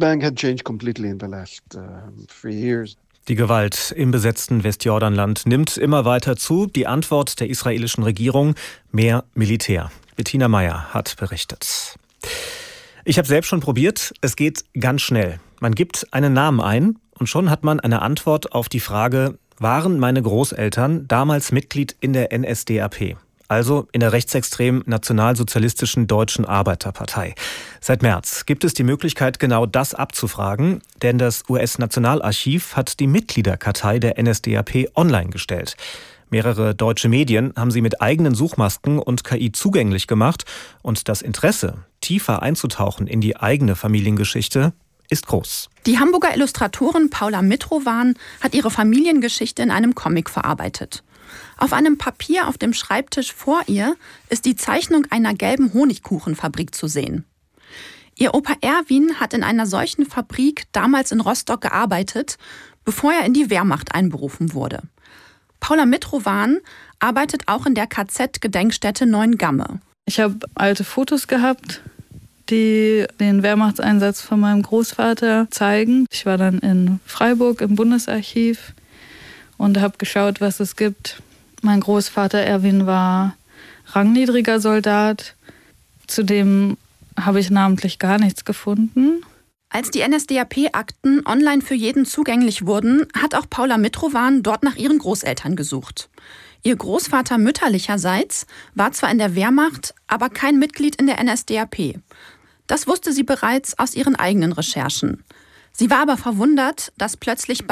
Die Gewalt im besetzten Westjordanland nimmt immer weiter zu. Die Antwort der israelischen Regierung: mehr Militär. Bettina Meyer hat berichtet. Ich habe selbst schon probiert. Es geht ganz schnell. Man gibt einen Namen ein und schon hat man eine Antwort auf die Frage: Waren meine Großeltern damals Mitglied in der N S D A P? also in der rechtsextremen nationalsozialistischen Deutschen Arbeiterpartei. Seit März gibt es die Möglichkeit, genau das abzufragen, denn das U S-Nationalarchiv hat die Mitgliederkartei der N S D A P online gestellt. Mehrere deutsche Medien haben sie mit eigenen Suchmasken und K I zugänglich gemacht und das Interesse, tiefer einzutauchen in die eigene Familiengeschichte, ist groß. Die Hamburger Illustratorin Paula Mitrowan hat ihre Familiengeschichte in einem Comic verarbeitet. Auf einem Papier auf dem Schreibtisch vor ihr ist die Zeichnung einer gelben Honigkuchenfabrik zu sehen. Ihr Opa Erwin hat in einer solchen Fabrik damals in Rostock gearbeitet, bevor er in die Wehrmacht einberufen wurde. Paula Mitrowan arbeitet auch in der K Z-Gedenkstätte Neuengamme. Ich habe alte Fotos gehabt, die den Wehrmachtseinsatz von meinem Großvater zeigen. Ich war dann in Freiburg im Bundesarchiv und habe geschaut, was es gibt. Mein Großvater Erwin war rangniedriger Soldat. Zudem habe ich namentlich gar nichts gefunden. Als die N S D A P-Akten online für jeden zugänglich wurden, hat auch Paula Mitrowan dort nach ihren Großeltern gesucht. Ihr Großvater mütterlicherseits war zwar in der Wehrmacht, aber kein Mitglied in der N S D A P. Das wusste sie bereits aus ihren eigenen Recherchen. Sie war aber verwundert, dass plötzlich